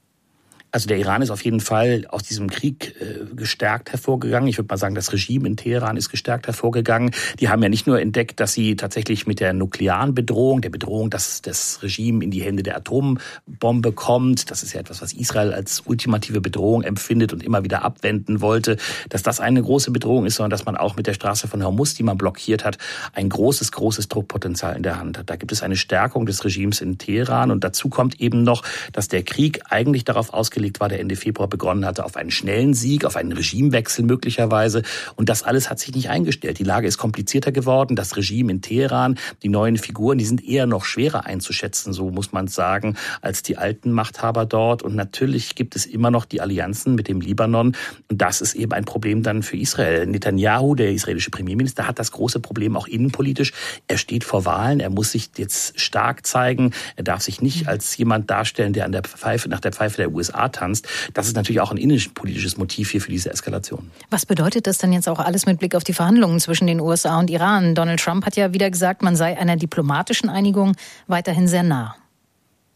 Also der Iran ist auf jeden Fall aus diesem Krieg gestärkt hervorgegangen. Ich würde mal sagen, das Regime in Teheran ist gestärkt hervorgegangen. Die haben ja nicht nur entdeckt, dass sie tatsächlich mit der nuklearen Bedrohung, der Bedrohung, dass das Regime in die Hände der Atombombe kommt, das ist ja etwas, was Israel als ultimative Bedrohung empfindet und immer wieder abwenden wollte, dass das eine große Bedrohung ist, sondern dass man auch mit der Straße von Hormuz, die man blockiert hat, ein großes Druckpotenzial in der Hand hat. Da gibt es eine Stärkung des Regimes in Teheran und dazu kommt eben noch, dass der Krieg eigentlich darauf ausgelegt war, der Ende Februar begonnen hatte, auf einen schnellen Sieg, auf einen Regimewechsel möglicherweise. Und das alles hat sich nicht eingestellt. Die Lage ist komplizierter geworden. Das Regime in Teheran, die neuen Figuren, die sind eher noch schwerer einzuschätzen, so muss man sagen, als die alten Machthaber dort. Und natürlich gibt es immer noch die Allianzen mit dem Libanon. Und das ist eben ein Problem dann für Israel. Netanyahu, der israelische Premierminister, hat das große Problem auch innenpolitisch. Er steht vor Wahlen. Er muss sich jetzt stark zeigen. Er darf sich nicht als jemand darstellen, der nach der Pfeife der USA tanzt. Das ist natürlich auch ein innenpolitisches Motiv hier für diese Eskalation. Was bedeutet das denn jetzt auch alles mit Blick auf die Verhandlungen zwischen den USA und Iran? Donald Trump hat ja wieder gesagt, man sei einer diplomatischen Einigung weiterhin sehr nah.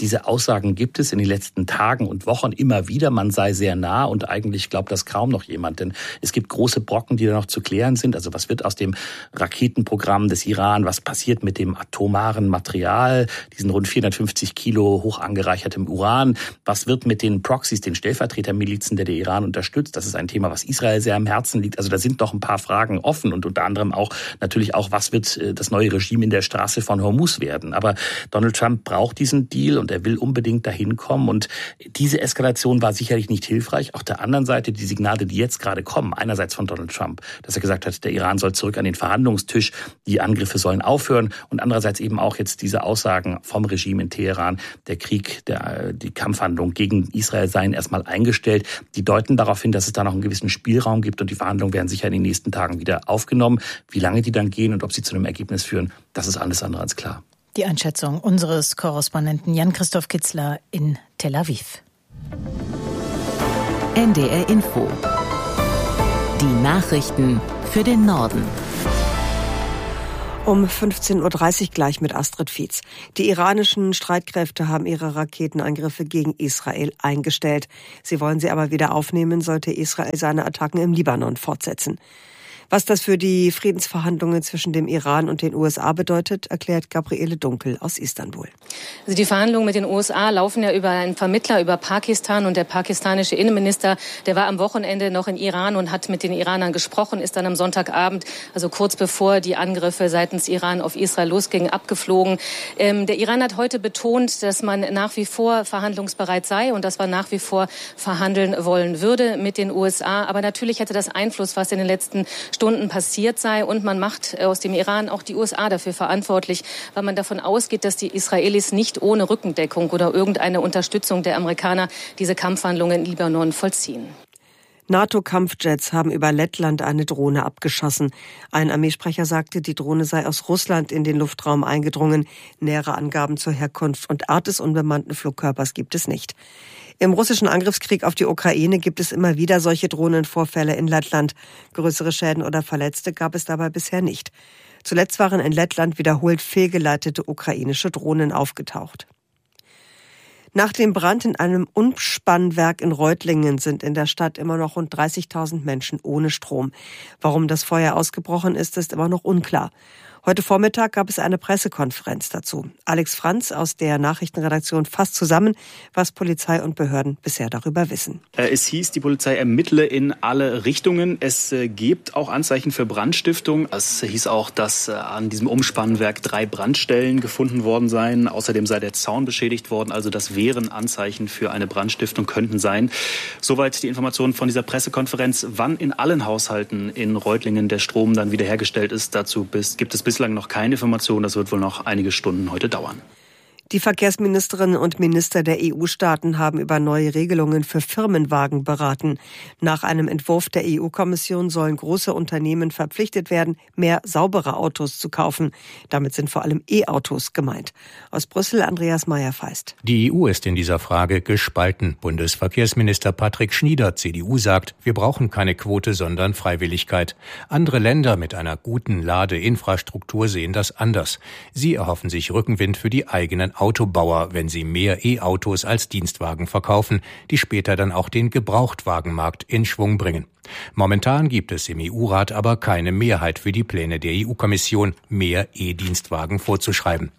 Diese Aussagen gibt es in den letzten Tagen und Wochen immer wieder. Man sei sehr nah und eigentlich glaubt das kaum noch jemand. Denn es gibt große Brocken, die da noch zu klären sind. Also was wird aus dem Raketenprogramm des Iran? Was passiert mit dem atomaren Material? Diesen rund 450 Kilo hoch angereichertem Uran? Was wird mit den Proxys, den Stellvertretermilizen, der Iran unterstützt? Das ist ein Thema, was Israel sehr am Herzen liegt. Also da sind noch ein paar Fragen offen und unter anderem auch natürlich auch, was wird das neue Regime in der Straße von Hormuz werden. Aber Donald Trump braucht diesen Deal und er will unbedingt dahin kommen. Und diese Eskalation war sicherlich nicht hilfreich. Auf der anderen Seite die Signale, die jetzt gerade kommen, einerseits von Donald Trump, dass er gesagt hat, der Iran soll zurück an den Verhandlungstisch, die Angriffe sollen aufhören und andererseits eben auch jetzt diese Aussagen vom Regime in Teheran, der Krieg, die Kampfhandlungen gegen Israel seien erstmal eingestellt. Die deuten darauf hin, dass es da noch einen gewissen Spielraum gibt und die Verhandlungen werden sicher in den nächsten Tagen wieder aufgenommen. Wie lange die dann gehen und ob sie zu einem Ergebnis führen, das ist alles andere als klar. Die Einschätzung unseres Korrespondenten Jan-Christoph Kitzler in Tel Aviv. NDR Info. Die Nachrichten für den Norden. Um 15.30 Uhr gleich mit Astrid Fietz. Die iranischen Streitkräfte haben ihre Raketenangriffe gegen Israel eingestellt. Sie wollen sie aber wieder aufnehmen, sollte Israel seine Attacken im Libanon fortsetzen. Was das für die Friedensverhandlungen zwischen dem Iran und den USA bedeutet, erklärt Gabriele Dunkel aus Istanbul. Also die Verhandlungen mit den USA laufen ja über einen Vermittler, über Pakistan. Und der pakistanische Innenminister, der war am Wochenende noch in Iran und hat mit den Iranern gesprochen, ist dann am Sonntagabend, also kurz bevor die Angriffe seitens Iran auf Israel losgingen, abgeflogen. Der Iran hat heute betont, dass man nach wie vor verhandlungsbereit sei und dass man nach wie vor verhandeln wollen würde mit den USA. Aber natürlich hätte das Einfluss, was in den letzten Stunden passiert sei. Und man macht aus dem Iran auch die USA dafür verantwortlich, weil man davon ausgeht, dass die Israelis nicht ohne Rückendeckung oder irgendeine Unterstützung der Amerikaner diese Kampfhandlungen in Libanon vollziehen. NATO-Kampfjets haben über Lettland eine Drohne abgeschossen. Ein Armeesprecher sagte, die Drohne sei aus Russland in den Luftraum eingedrungen. Nähere Angaben zur Herkunft und Art des unbemannten Flugkörpers gibt es nicht. Im russischen Angriffskrieg auf die Ukraine gibt es immer wieder solche Drohnenvorfälle in Lettland. Größere Schäden oder Verletzte gab es dabei bisher nicht. Zuletzt waren in Lettland wiederholt fehlgeleitete ukrainische Drohnen aufgetaucht. Nach dem Brand in einem Umspannwerk in Reutlingen sind in der Stadt immer noch rund 30.000 Menschen ohne Strom. Warum das Feuer ausgebrochen ist, ist immer noch unklar. Heute Vormittag gab es eine Pressekonferenz dazu. Alex Franz aus der Nachrichtenredaktion fasst zusammen, was Polizei und Behörden bisher darüber wissen. Es hieß, die Polizei ermittle in alle Richtungen. Es gibt auch Anzeichen für Brandstiftung. Es hieß auch, dass an diesem Umspannwerk 3 Brandstellen gefunden worden seien. Außerdem sei der Zaun beschädigt worden. Also das wären Anzeichen für eine Brandstiftung, könnten sein. Soweit die Informationen von dieser Pressekonferenz. Wann in allen Haushalten in Reutlingen der Strom dann wiederhergestellt ist, dazu gibt es bislang noch keine Information. Das wird wohl noch einige Stunden heute dauern. Die Verkehrsministerinnen und Minister der EU-Staaten haben über neue Regelungen für Firmenwagen beraten. Nach einem Entwurf der EU-Kommission sollen große Unternehmen verpflichtet werden, mehr saubere Autos zu kaufen. Damit sind vor allem E-Autos gemeint. Aus Brüssel Andreas Meyer-Feist. Die EU ist in dieser Frage gespalten. Bundesverkehrsminister Patrick Schnieder, CDU, sagt, wir brauchen keine Quote, sondern Freiwilligkeit. Andere Länder mit einer guten Ladeinfrastruktur sehen das anders. Sie erhoffen sich Rückenwind für die eigenen Autobauer, wenn sie mehr E-Autos als Dienstwagen verkaufen, die später dann auch den Gebrauchtwagenmarkt in Schwung bringen. Momentan gibt es im EU-Rat aber keine Mehrheit für die Pläne der EU-Kommission, mehr E-Dienstwagen vorzuschreiben.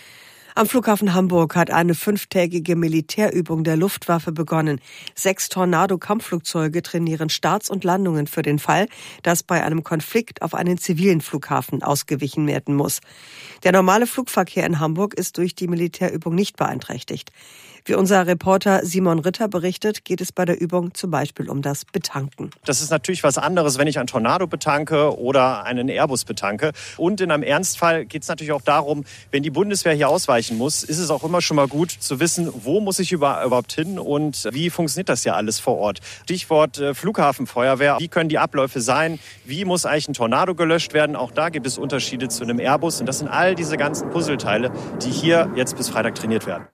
Am Flughafen Hamburg hat eine 5-tägige Militärübung der Luftwaffe begonnen. 6 Tornado-Kampfflugzeuge trainieren Starts und Landungen für den Fall, dass bei einem Konflikt auf einen zivilen Flughafen ausgewichen werden muss. Der normale Flugverkehr in Hamburg ist durch die Militärübung nicht beeinträchtigt. Wie unser Reporter Simon Ritter berichtet, geht es bei der Übung zum Beispiel um das Betanken. Das ist natürlich was anderes, wenn ich einen Tornado betanke oder einen Airbus betanke. Und in einem Ernstfall geht es natürlich auch darum, wenn die Bundeswehr hier ausweichen muss, ist es auch immer schon mal gut zu wissen, wo muss ich überhaupt hin und wie funktioniert das ja alles vor Ort. Stichwort Flughafenfeuerwehr. Wie können die Abläufe sein? Wie muss eigentlich ein Tornado gelöscht werden? Auch da gibt es Unterschiede zu einem Airbus. Und das sind all diese ganzen Puzzleteile, die hier jetzt bis Freitag trainiert werden.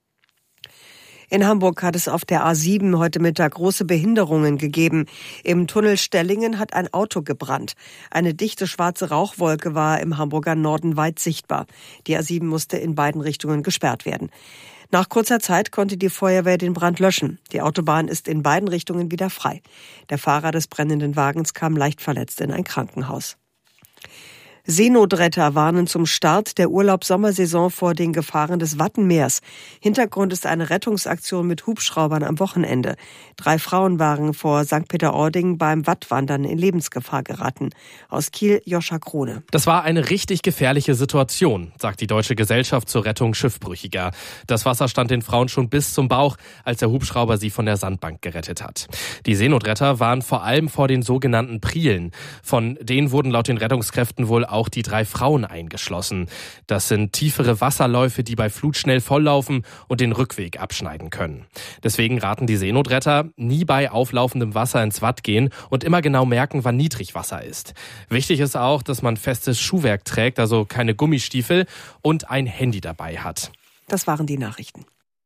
In Hamburg hat es auf der A7 heute Mittag große Behinderungen gegeben. Im Tunnel Stellingen hat ein Auto gebrannt. Eine dichte schwarze Rauchwolke war im Hamburger Norden weit sichtbar. Die A7 musste in beiden Richtungen gesperrt werden. Nach kurzer Zeit konnte die Feuerwehr den Brand löschen. Die Autobahn ist in beiden Richtungen wieder frei. Der Fahrer des brennenden Wagens kam leicht verletzt in ein Krankenhaus. Seenotretter warnen zum Start der Urlaubs-Sommersaison vor den Gefahren des Wattenmeers. Hintergrund ist eine Rettungsaktion mit Hubschraubern am Wochenende. 3 Frauen waren vor St. Peter-Ording beim Wattwandern in Lebensgefahr geraten. Aus Kiel, Joscha Krone. Das war eine richtig gefährliche Situation, sagt die Deutsche Gesellschaft zur Rettung Schiffbrüchiger. Das Wasser stand den Frauen schon bis zum Bauch, als der Hubschrauber sie von der Sandbank gerettet hat. Die Seenotretter waren vor allem vor den sogenannten Prielen. Von denen wurden laut den Rettungskräften wohl auch die 3 Frauen eingeschlossen. Das sind tiefere Wasserläufe, die bei Flut schnell volllaufen und den Rückweg abschneiden können. Deswegen raten die Seenotretter, nie bei auflaufendem Wasser ins Watt gehen und immer genau merken, wann Niedrigwasser ist. Wichtig ist auch, dass man festes Schuhwerk trägt, also keine Gummistiefel, und ein Handy dabei hat. Das waren die Nachrichten.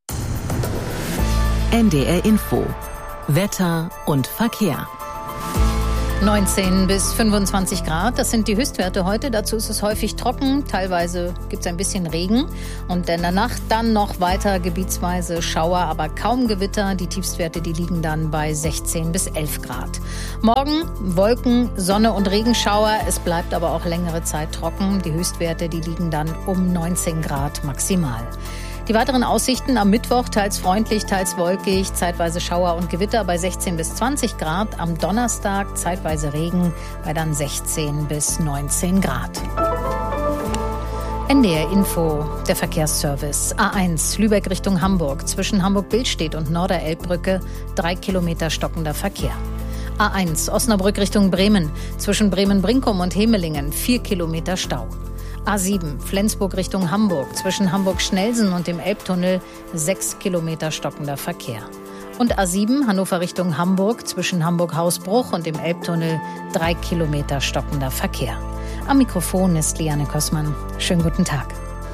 NDR Info. Wetter und Verkehr. 19 bis 25 Grad, das sind die Höchstwerte heute. Dazu ist es häufig trocken, teilweise gibt es ein bisschen Regen. Und in der Nacht dann noch weiter gebietsweise Schauer, aber kaum Gewitter. Die Tiefstwerte, die liegen dann bei 16 bis 11 Grad. Morgen Wolken, Sonne und Regenschauer. Es bleibt aber auch längere Zeit trocken. Die Höchstwerte, die liegen dann um 19 Grad maximal. Die weiteren Aussichten am Mittwoch teils freundlich, teils wolkig, zeitweise Schauer und Gewitter bei 16 bis 20 Grad. Am Donnerstag zeitweise Regen bei dann 16 bis 19 Grad. NDR Info, der Verkehrsservice. A1 Lübeck Richtung Hamburg. Zwischen Hamburg-Billstedt und Norderelbbrücke 3 Kilometer stockender Verkehr. A1 Osnabrück Richtung Bremen. Zwischen Bremen-Brinkum und Hemelingen 4 Kilometer Stau. A7 Flensburg Richtung Hamburg, zwischen Hamburg-Schnelsen und dem Elbtunnel 6 Kilometer stockender Verkehr. Und A7 Hannover Richtung Hamburg, zwischen Hamburg-Hausbruch und dem Elbtunnel 3 Kilometer stockender Verkehr. Am Mikrofon ist Liane Kossmann. Schönen guten Tag.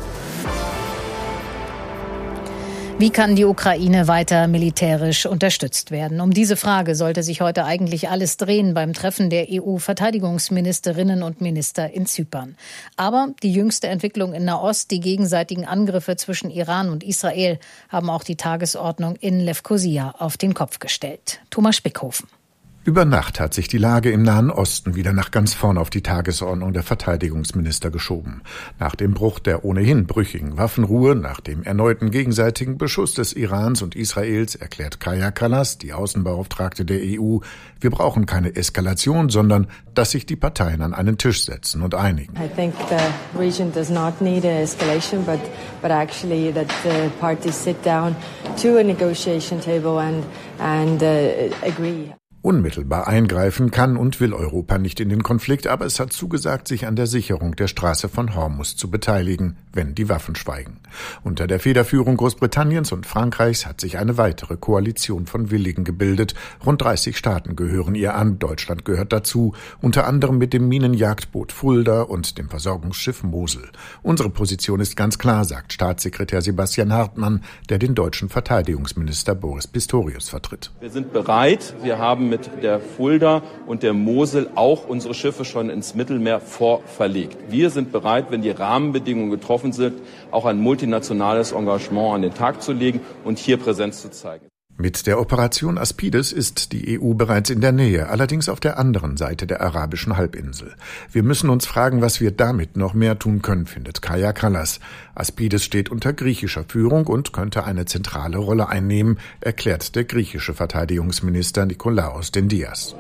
Wie kann die Ukraine weiter militärisch unterstützt werden? Um diese Frage sollte sich heute eigentlich alles drehen beim Treffen der EU-Verteidigungsministerinnen und Minister in Zypern. Aber die jüngste Entwicklung in Nahost, die gegenseitigen Angriffe zwischen Iran und Israel, haben auch die Tagesordnung in Lewkosia auf den Kopf gestellt. Thomas Spickhofen. Über Nacht hat sich die Lage im Nahen Osten wieder nach ganz vorn auf die Tagesordnung der Verteidigungsminister geschoben. Nach dem Bruch der ohnehin brüchigen Waffenruhe, nach dem erneuten gegenseitigen Beschuss des Irans und Israels, erklärt Kaja Kallas, die Außenbeauftragte der EU, wir brauchen keine Eskalation, sondern dass sich die Parteien an einen Tisch setzen und einigen. I think the region does not need an escalation, but actually that the parties sit down to a negotiation table and agree. Unmittelbar eingreifen kann und will Europa nicht in den Konflikt, aber es hat zugesagt, sich an der Sicherung der Straße von Hormuz zu beteiligen, wenn die Waffen schweigen. Unter der Federführung Großbritanniens und Frankreichs hat sich eine weitere Koalition von Willigen gebildet. Rund 30 Staaten gehören ihr an, Deutschland gehört dazu, unter anderem mit dem Minenjagdboot Fulda und dem Versorgungsschiff Mosel. Unsere Position ist ganz klar, sagt Staatssekretär Sebastian Hartmann, der den deutschen Verteidigungsminister Boris Pistorius vertritt. Wir sind bereit, wir haben mit der Fulda und der Mosel auch unsere Schiffe schon ins Mittelmeer vorverlegt. Wir sind bereit, wenn die Rahmenbedingungen getroffen sind, auch ein multinationales Engagement an den Tag zu legen und hier Präsenz zu zeigen. Mit der Operation Aspides ist die EU bereits in der Nähe, allerdings auf der anderen Seite der arabischen Halbinsel. Wir müssen uns fragen, was wir damit noch mehr tun können, findet Kaja Kallas. Aspides steht unter griechischer Führung und könnte eine zentrale Rolle einnehmen, erklärt der griechische Verteidigungsminister Nikolaos Dendias.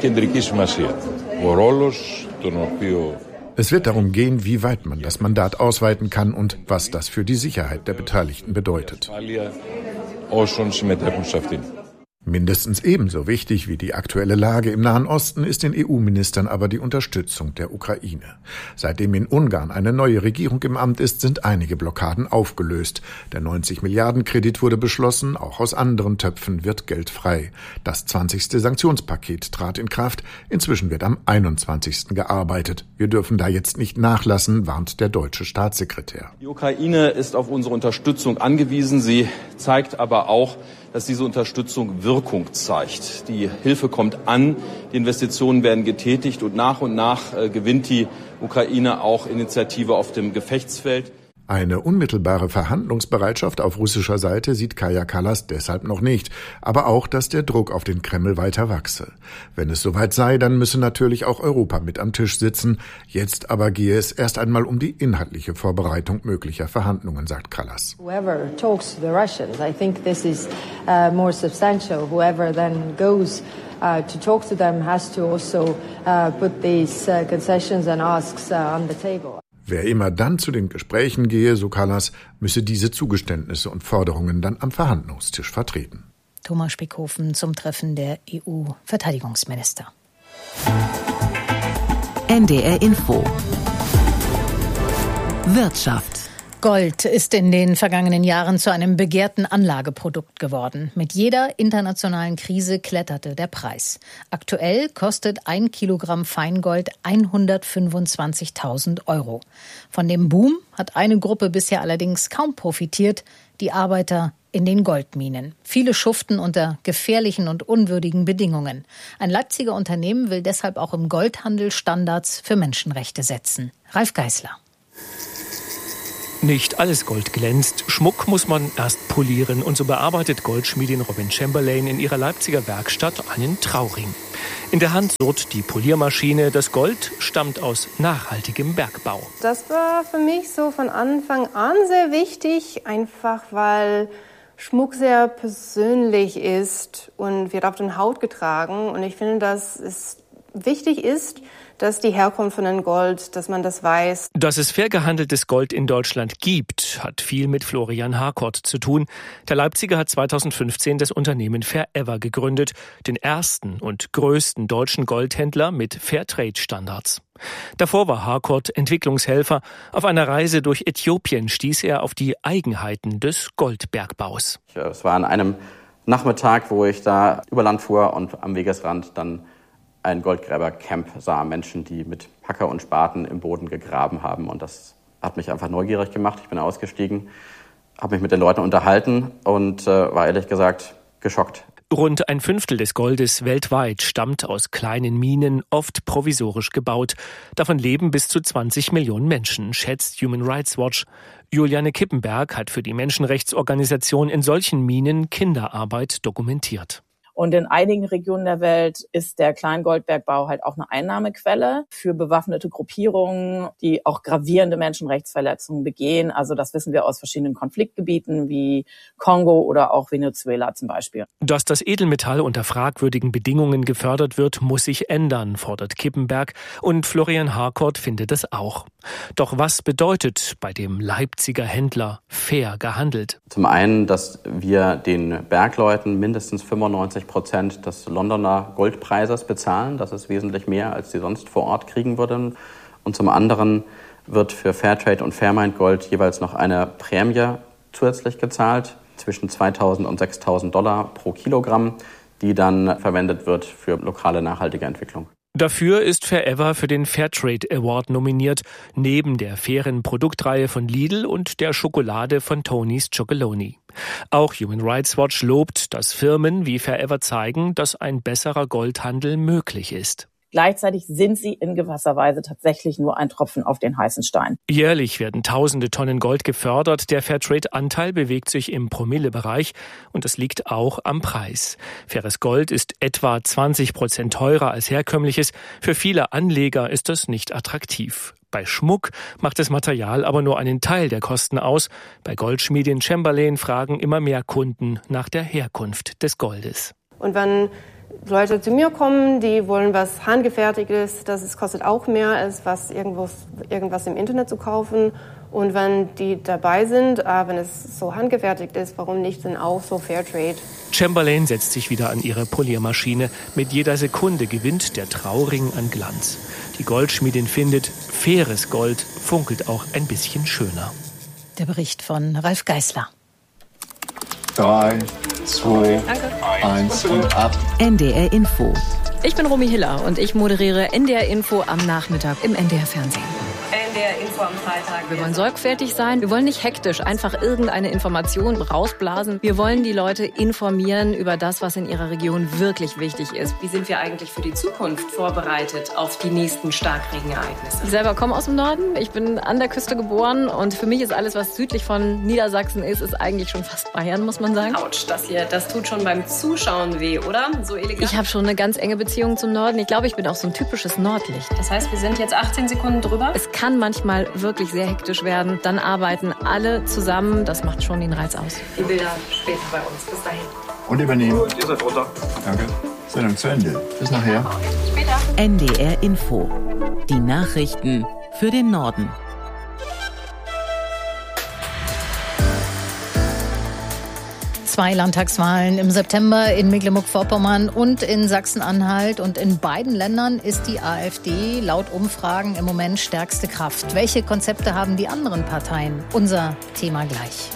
Es wird darum gehen, wie weit man das Mandat ausweiten kann und was das für die Sicherheit der Beteiligten bedeutet. Mindestens ebenso wichtig wie die aktuelle Lage im Nahen Osten ist den EU-Ministern aber die Unterstützung der Ukraine. Seitdem in Ungarn eine neue Regierung im Amt ist, sind einige Blockaden aufgelöst. Der 90-Milliarden-Kredit wurde beschlossen, auch aus anderen Töpfen wird Geld frei. Das 20. Sanktionspaket trat in Kraft, inzwischen wird am 21. gearbeitet. Wir dürfen da jetzt nicht nachlassen, warnt der deutsche Staatssekretär. Die Ukraine ist auf unsere Unterstützung angewiesen. Sie zeigt aber auch, dass diese Unterstützung Wirkung zeigt. Die Hilfe kommt an, die Investitionen werden getätigt und nach gewinnt die Ukraine auch Initiative auf dem Gefechtsfeld. Eine unmittelbare Verhandlungsbereitschaft auf russischer Seite sieht Kaja Kallas deshalb noch nicht, aber auch, dass der Druck auf den Kreml weiter wachse. Wenn es soweit sei, dann müsse natürlich auch Europa mit am Tisch sitzen. Jetzt aber gehe es erst einmal um die inhaltliche Vorbereitung möglicher Verhandlungen, sagt Kallas. Whoever talks to the Russians, I think this is more substantial. Whoever then goes to talk to them has to also put these concessions and asks on the table. Wer immer dann zu den Gesprächen gehe, so Kallas, müsse diese Zugeständnisse und Forderungen dann am Verhandlungstisch vertreten. Thomas Spickhofen zum Treffen der EU-Verteidigungsminister. NDR Info. Wirtschaft. Gold ist in den vergangenen Jahren zu einem begehrten Anlageprodukt geworden. Mit jeder internationalen Krise kletterte der Preis. Aktuell kostet 1 Kilogramm Feingold 125.000 €. Von dem Boom hat eine Gruppe bisher allerdings kaum profitiert, die Arbeiter in den Goldminen. Viele schuften unter gefährlichen und unwürdigen Bedingungen. Ein Leipziger Unternehmen will deshalb auch im Goldhandel Standards für Menschenrechte setzen. Ralf Geißler. Nicht alles Gold glänzt. Schmuck muss man erst polieren. Und so bearbeitet Goldschmiedin Robin Chamberlain in ihrer Leipziger Werkstatt einen Trauring. In der Hand surrt die Poliermaschine. Das Gold stammt aus nachhaltigem Bergbau. Das war für mich so von Anfang an sehr wichtig, einfach weil Schmuck sehr persönlich ist und wird auf der Haut getragen. Und ich finde, dass es wichtig ist, dass die Herkunft von dem Gold, dass man das weiß. Dass es fair gehandeltes Gold in Deutschland gibt, hat viel mit Florian Harkort zu tun. Der Leipziger hat 2015 das Unternehmen Fair-Ever gegründet, den ersten und größten deutschen Goldhändler mit Fairtrade-Standards. Davor war Harkort Entwicklungshelfer. Auf einer Reise durch Äthiopien stieß er auf die Eigenheiten des Goldbergbaus. Es war an einem Nachmittag, wo ich da über Land fuhr und am Wegesrand dann ein Goldgräbercamp sah, Menschen, die mit Packer und Spaten im Boden gegraben haben. Und das hat mich einfach neugierig gemacht. Ich bin ausgestiegen, habe mich mit den Leuten unterhalten und war ehrlich gesagt geschockt. Rund 1/5 des Goldes weltweit stammt aus kleinen Minen, oft provisorisch gebaut. Davon leben bis zu 20 Millionen Menschen, schätzt Human Rights Watch. Juliane Kippenberg hat für die Menschenrechtsorganisation in solchen Minen Kinderarbeit dokumentiert. Und in einigen Regionen der Welt ist der Kleingoldbergbau halt auch eine Einnahmequelle für bewaffnete Gruppierungen, die auch gravierende Menschenrechtsverletzungen begehen. Also das wissen wir aus verschiedenen Konfliktgebieten wie Kongo oder auch Venezuela zum Beispiel. Dass das Edelmetall unter fragwürdigen Bedingungen gefördert wird, muss sich ändern, fordert Kippenberg. Und Florian Harkort findet es auch. Doch was bedeutet bei dem Leipziger Händler fair gehandelt? Zum einen, dass wir den Bergleuten mindestens 95% des Londoner Goldpreises bezahlen. Das ist wesentlich mehr, als sie sonst vor Ort kriegen würden. Und zum anderen wird für Fairtrade und Fairmined Gold jeweils noch eine Prämie zusätzlich gezahlt, zwischen 2.000 und 6.000 $ pro Kilogramm, die dann verwendet wird für lokale nachhaltige Entwicklung. Dafür ist Fair-Ever für den Fairtrade Award nominiert, neben der fairen Produktreihe von Lidl und der Schokolade von Tony's Chocolonely. Auch Human Rights Watch lobt, dass Firmen wie Fair-Ever zeigen, dass ein besserer Goldhandel möglich ist. Gleichzeitig sind sie in gewisser Weise tatsächlich nur ein Tropfen auf den heißen Stein. Jährlich werden tausende Tonnen Gold gefördert. Der Fairtrade-Anteil bewegt sich im Promillebereich und das liegt auch am Preis. Faires Gold ist etwa 20% teurer als herkömmliches. Für viele Anleger ist das nicht attraktiv. Bei Schmuck macht das Material aber nur einen Teil der Kosten aus. Bei Goldschmiedin Chamberlain fragen immer mehr Kunden nach der Herkunft des Goldes. Und wenn Leute zu mir kommen, die wollen was Handgefertigtes, das kostet auch mehr, als was irgendwas im Internet zu kaufen. Und wenn die dabei sind, wenn es so handgefertigt ist, warum nicht denn auch so Fairtrade? Chamberlain setzt sich wieder an ihre Poliermaschine. Mit jeder Sekunde gewinnt der Trauring an Glanz. Die Goldschmiedin findet, faires Gold funkelt auch ein bisschen schöner. Der Bericht von Ralf Geißler. 3, 2, 1 und ab. NDR Info. Ich bin Romy Hiller und ich moderiere NDR Info am Nachmittag im NDR Fernsehen. NDR Info am Freitag. Wir wollen sorgfältig sein. Wir wollen nicht hektisch einfach irgendeine Information rausblasen. Wir wollen die Leute informieren über das, was in ihrer Region wirklich wichtig ist. Wie sind wir eigentlich für die Zukunft vorbereitet auf die nächsten Starkregenereignisse? Ich selber komme aus dem Norden. Ich bin an der Küste geboren und für mich ist alles, was südlich von Niedersachsen ist eigentlich schon fast Bayern, muss man sagen. Autsch, das tut schon beim Zuschauen weh, oder? So elegant. Ich habe schon eine ganz enge Beziehung zum Norden. Ich glaube, ich bin auch so ein typisches Nordlicht. Das heißt, wir sind jetzt 18 Sekunden drüber? Es kann manchmal wirklich sehr hektisch werden. Dann arbeiten alle zusammen. Das macht schon den Reiz aus. Die Bilder später bei uns. Bis dahin. Und übernehmen. Gut, ihr seid runter. Danke. Sendung zu Ende. Bis nachher. Später. NDR Info. Die Nachrichten für den Norden. Zwei Landtagswahlen im September in Mecklenburg-Vorpommern und in Sachsen-Anhalt. Und in beiden Ländern ist die AfD laut Umfragen im Moment stärkste Kraft. Welche Konzepte haben die anderen Parteien? Unser Thema gleich.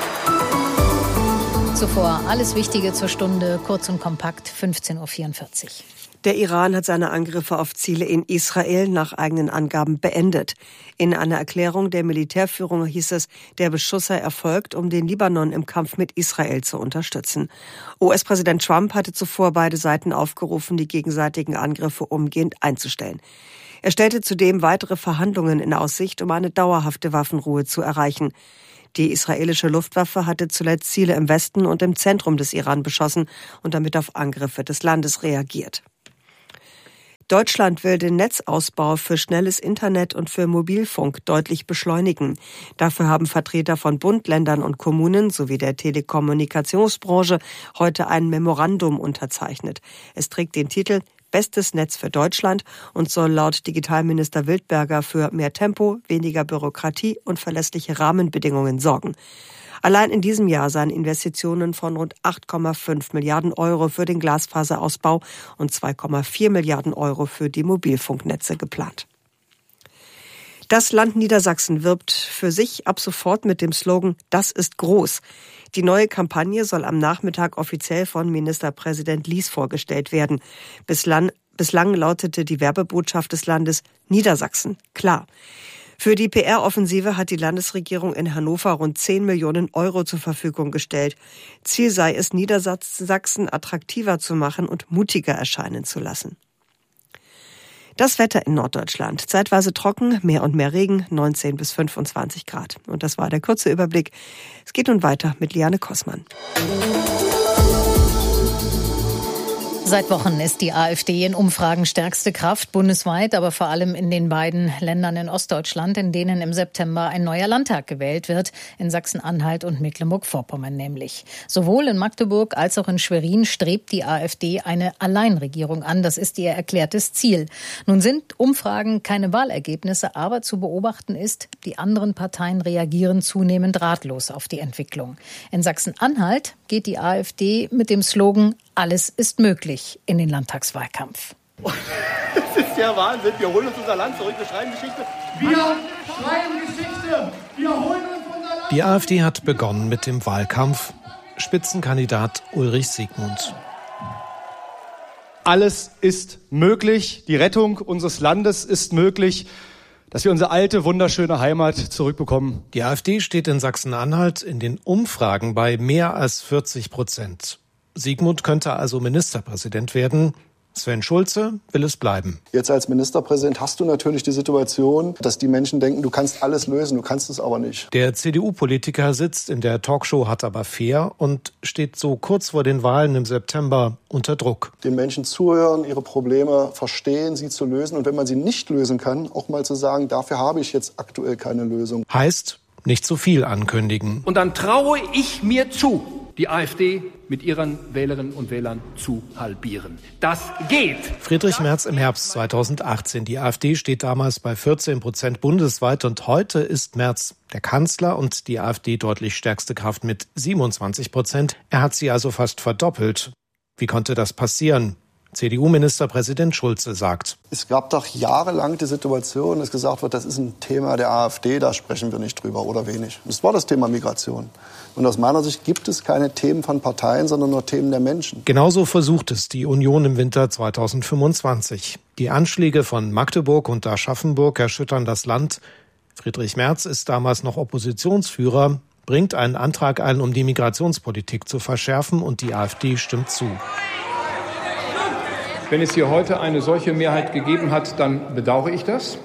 Zuvor alles Wichtige zur Stunde, kurz und kompakt, 15.44 Uhr. Der Iran hat seine Angriffe auf Ziele in Israel nach eigenen Angaben beendet. In einer Erklärung der Militärführung hieß es, der Beschuss sei erfolgt, um den Libanon im Kampf mit Israel zu unterstützen. US-Präsident Trump hatte zuvor beide Seiten aufgerufen, die gegenseitigen Angriffe umgehend einzustellen. Er stellte zudem weitere Verhandlungen in Aussicht, um eine dauerhafte Waffenruhe zu erreichen. Die israelische Luftwaffe hatte zuletzt Ziele im Westen und im Zentrum des Iran beschossen und damit auf Angriffe des Landes reagiert. Deutschland will den Netzausbau für schnelles Internet und für Mobilfunk deutlich beschleunigen. Dafür haben Vertreter von Bund, Ländern und Kommunen sowie der Telekommunikationsbranche heute ein Memorandum unterzeichnet. Es trägt den Titel Bestes Netz für Deutschland und soll laut Digitalminister Wildberger für mehr Tempo, weniger Bürokratie und verlässliche Rahmenbedingungen sorgen. Allein in diesem Jahr seien Investitionen von rund 8,5 Milliarden Euro für den Glasfaserausbau und 2,4 Milliarden Euro für die Mobilfunknetze geplant. Das Land Niedersachsen wirbt für sich ab sofort mit dem Slogan „Das ist groß". Die neue Kampagne soll am Nachmittag offiziell von Ministerpräsident Lies vorgestellt werden. Bislang lautete die Werbebotschaft des Landes „Niedersachsen, klar". Für die PR-Offensive hat die Landesregierung in Hannover rund 10 Millionen Euro zur Verfügung gestellt. Ziel sei es, Niedersachsen attraktiver zu machen und mutiger erscheinen zu lassen. Das Wetter in Norddeutschland. Zeitweise trocken, mehr und mehr Regen, 19 bis 25 Grad. Und das war der kurze Überblick. Es geht nun weiter mit Liane Kossmann. Seit Wochen ist die AfD in Umfragen stärkste Kraft, bundesweit, aber vor allem in den beiden Ländern in Ostdeutschland, in denen im September ein neuer Landtag gewählt wird, in Sachsen-Anhalt und Mecklenburg-Vorpommern nämlich. Sowohl in Magdeburg als auch in Schwerin strebt die AfD eine Alleinregierung an. Das ist ihr erklärtes Ziel. Nun sind Umfragen keine Wahlergebnisse, aber zu beobachten ist, die anderen Parteien reagieren zunehmend ratlos auf die Entwicklung. In Sachsen-Anhalt geht die AfD mit dem Slogan „Alles ist möglich" in den Landtagswahlkampf. Das ist ja Wahnsinn. Wir holen uns unser Land zurück. Wir schreiben Geschichte. Wir schreiben Geschichte. Wir holen uns unser Land. Die AfD hat begonnen mit dem Wahlkampf. Spitzenkandidat Ulrich Siegmund. Alles ist möglich. Die Rettung unseres Landes ist möglich. Dass wir unsere alte, wunderschöne Heimat zurückbekommen. Die AfD steht in Sachsen-Anhalt in den Umfragen bei mehr als 40%. Siegmund könnte also Ministerpräsident werden. Sven Schulze will es bleiben. Jetzt als Ministerpräsident hast du natürlich die Situation, dass die Menschen denken, du kannst alles lösen, du kannst es aber nicht. Der CDU-Politiker sitzt in der Talkshow Hat aber fair und steht so kurz vor den Wahlen im September unter Druck. Den Menschen zuhören, ihre Probleme verstehen, sie zu lösen und wenn man sie nicht lösen kann, auch mal zu sagen, dafür habe ich jetzt aktuell keine Lösung. Heißt, nicht zu viel ankündigen. Und dann traue ich mir zu, die AfD mit ihren Wählerinnen und Wählern zu halbieren. Das geht. Friedrich Merz im Herbst 2018. Die AfD steht damals bei 14% bundesweit und heute ist Merz der Kanzler und die AfD deutlich stärkste Kraft mit 27%. Er hat sie also fast verdoppelt. Wie konnte das passieren? CDU-Ministerpräsident Schulze sagt: Es gab doch jahrelang die Situation, dass gesagt wird, das ist ein Thema der AfD, da sprechen wir nicht drüber oder wenig. Das war das Thema Migration. Und aus meiner Sicht gibt es keine Themen von Parteien, sondern nur Themen der Menschen. Genauso versucht es die Union im Winter 2025. Die Anschläge von Magdeburg und Aschaffenburg erschüttern das Land. Friedrich Merz ist damals noch Oppositionsführer, bringt einen Antrag ein, um die Migrationspolitik zu verschärfen, und die AfD stimmt zu. Wenn es hier heute eine solche Mehrheit gegeben hat, dann bedauere ich das.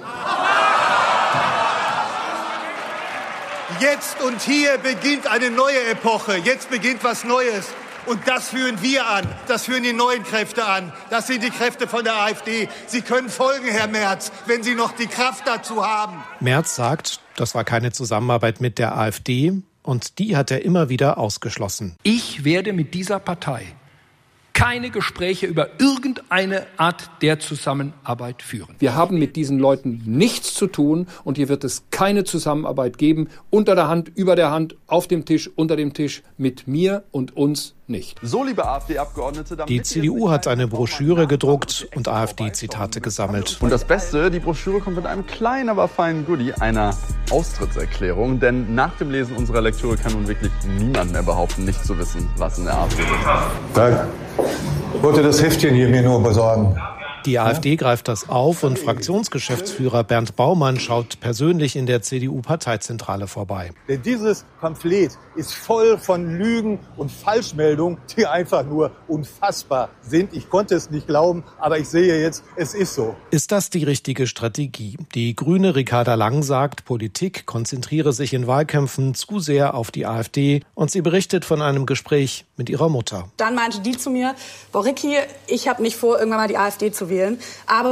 Jetzt und hier beginnt eine neue Epoche. Jetzt beginnt was Neues. Und das führen wir an. Das führen die neuen Kräfte an. Das sind die Kräfte von der AfD. Sie können folgen, Herr Merz, wenn Sie noch die Kraft dazu haben. Merz sagt, das war keine Zusammenarbeit mit der AfD, und die hat er immer wieder ausgeschlossen. Ich werde mit dieser Partei keine Gespräche über irgendeine Art der Zusammenarbeit führen. Wir haben mit diesen Leuten nichts zu tun, und hier wird es keine Zusammenarbeit geben, unter der Hand, über der Hand, auf dem Tisch, unter dem Tisch, mit mir und uns nicht. So, liebe AfD-Abgeordnete, die CDU hat eine Broschüre gedruckt und AfD-Zitate gesammelt. Und das Beste, die Broschüre kommt mit einem kleinen, aber feinen Goodie, einer Austrittserklärung. Denn nach dem Lesen unserer Lektüre kann nun wirklich niemand mehr behaupten, nicht zu wissen, was in der AfD ist. Ich wollte das Heftchen hier mir nur besorgen. Die AfD greift das auf, und Fraktionsgeschäftsführer Bernd Baumann schaut persönlich in der CDU-Parteizentrale vorbei. Denn dieses Pamphlet ist voll von Lügen und Falschmeldungen, die einfach nur unfassbar sind. Ich konnte es nicht glauben, aber ich sehe jetzt, es ist so. Ist das die richtige Strategie? Die Grüne Ricarda Lang sagt, Politik konzentriere sich in Wahlkämpfen zu sehr auf die AfD, und sie berichtet von einem Gespräch mit ihrer Mutter. Dann meinte die zu mir, Boah, Ricky, ich habe nicht vor, irgendwann mal die AfD zu wählen, aber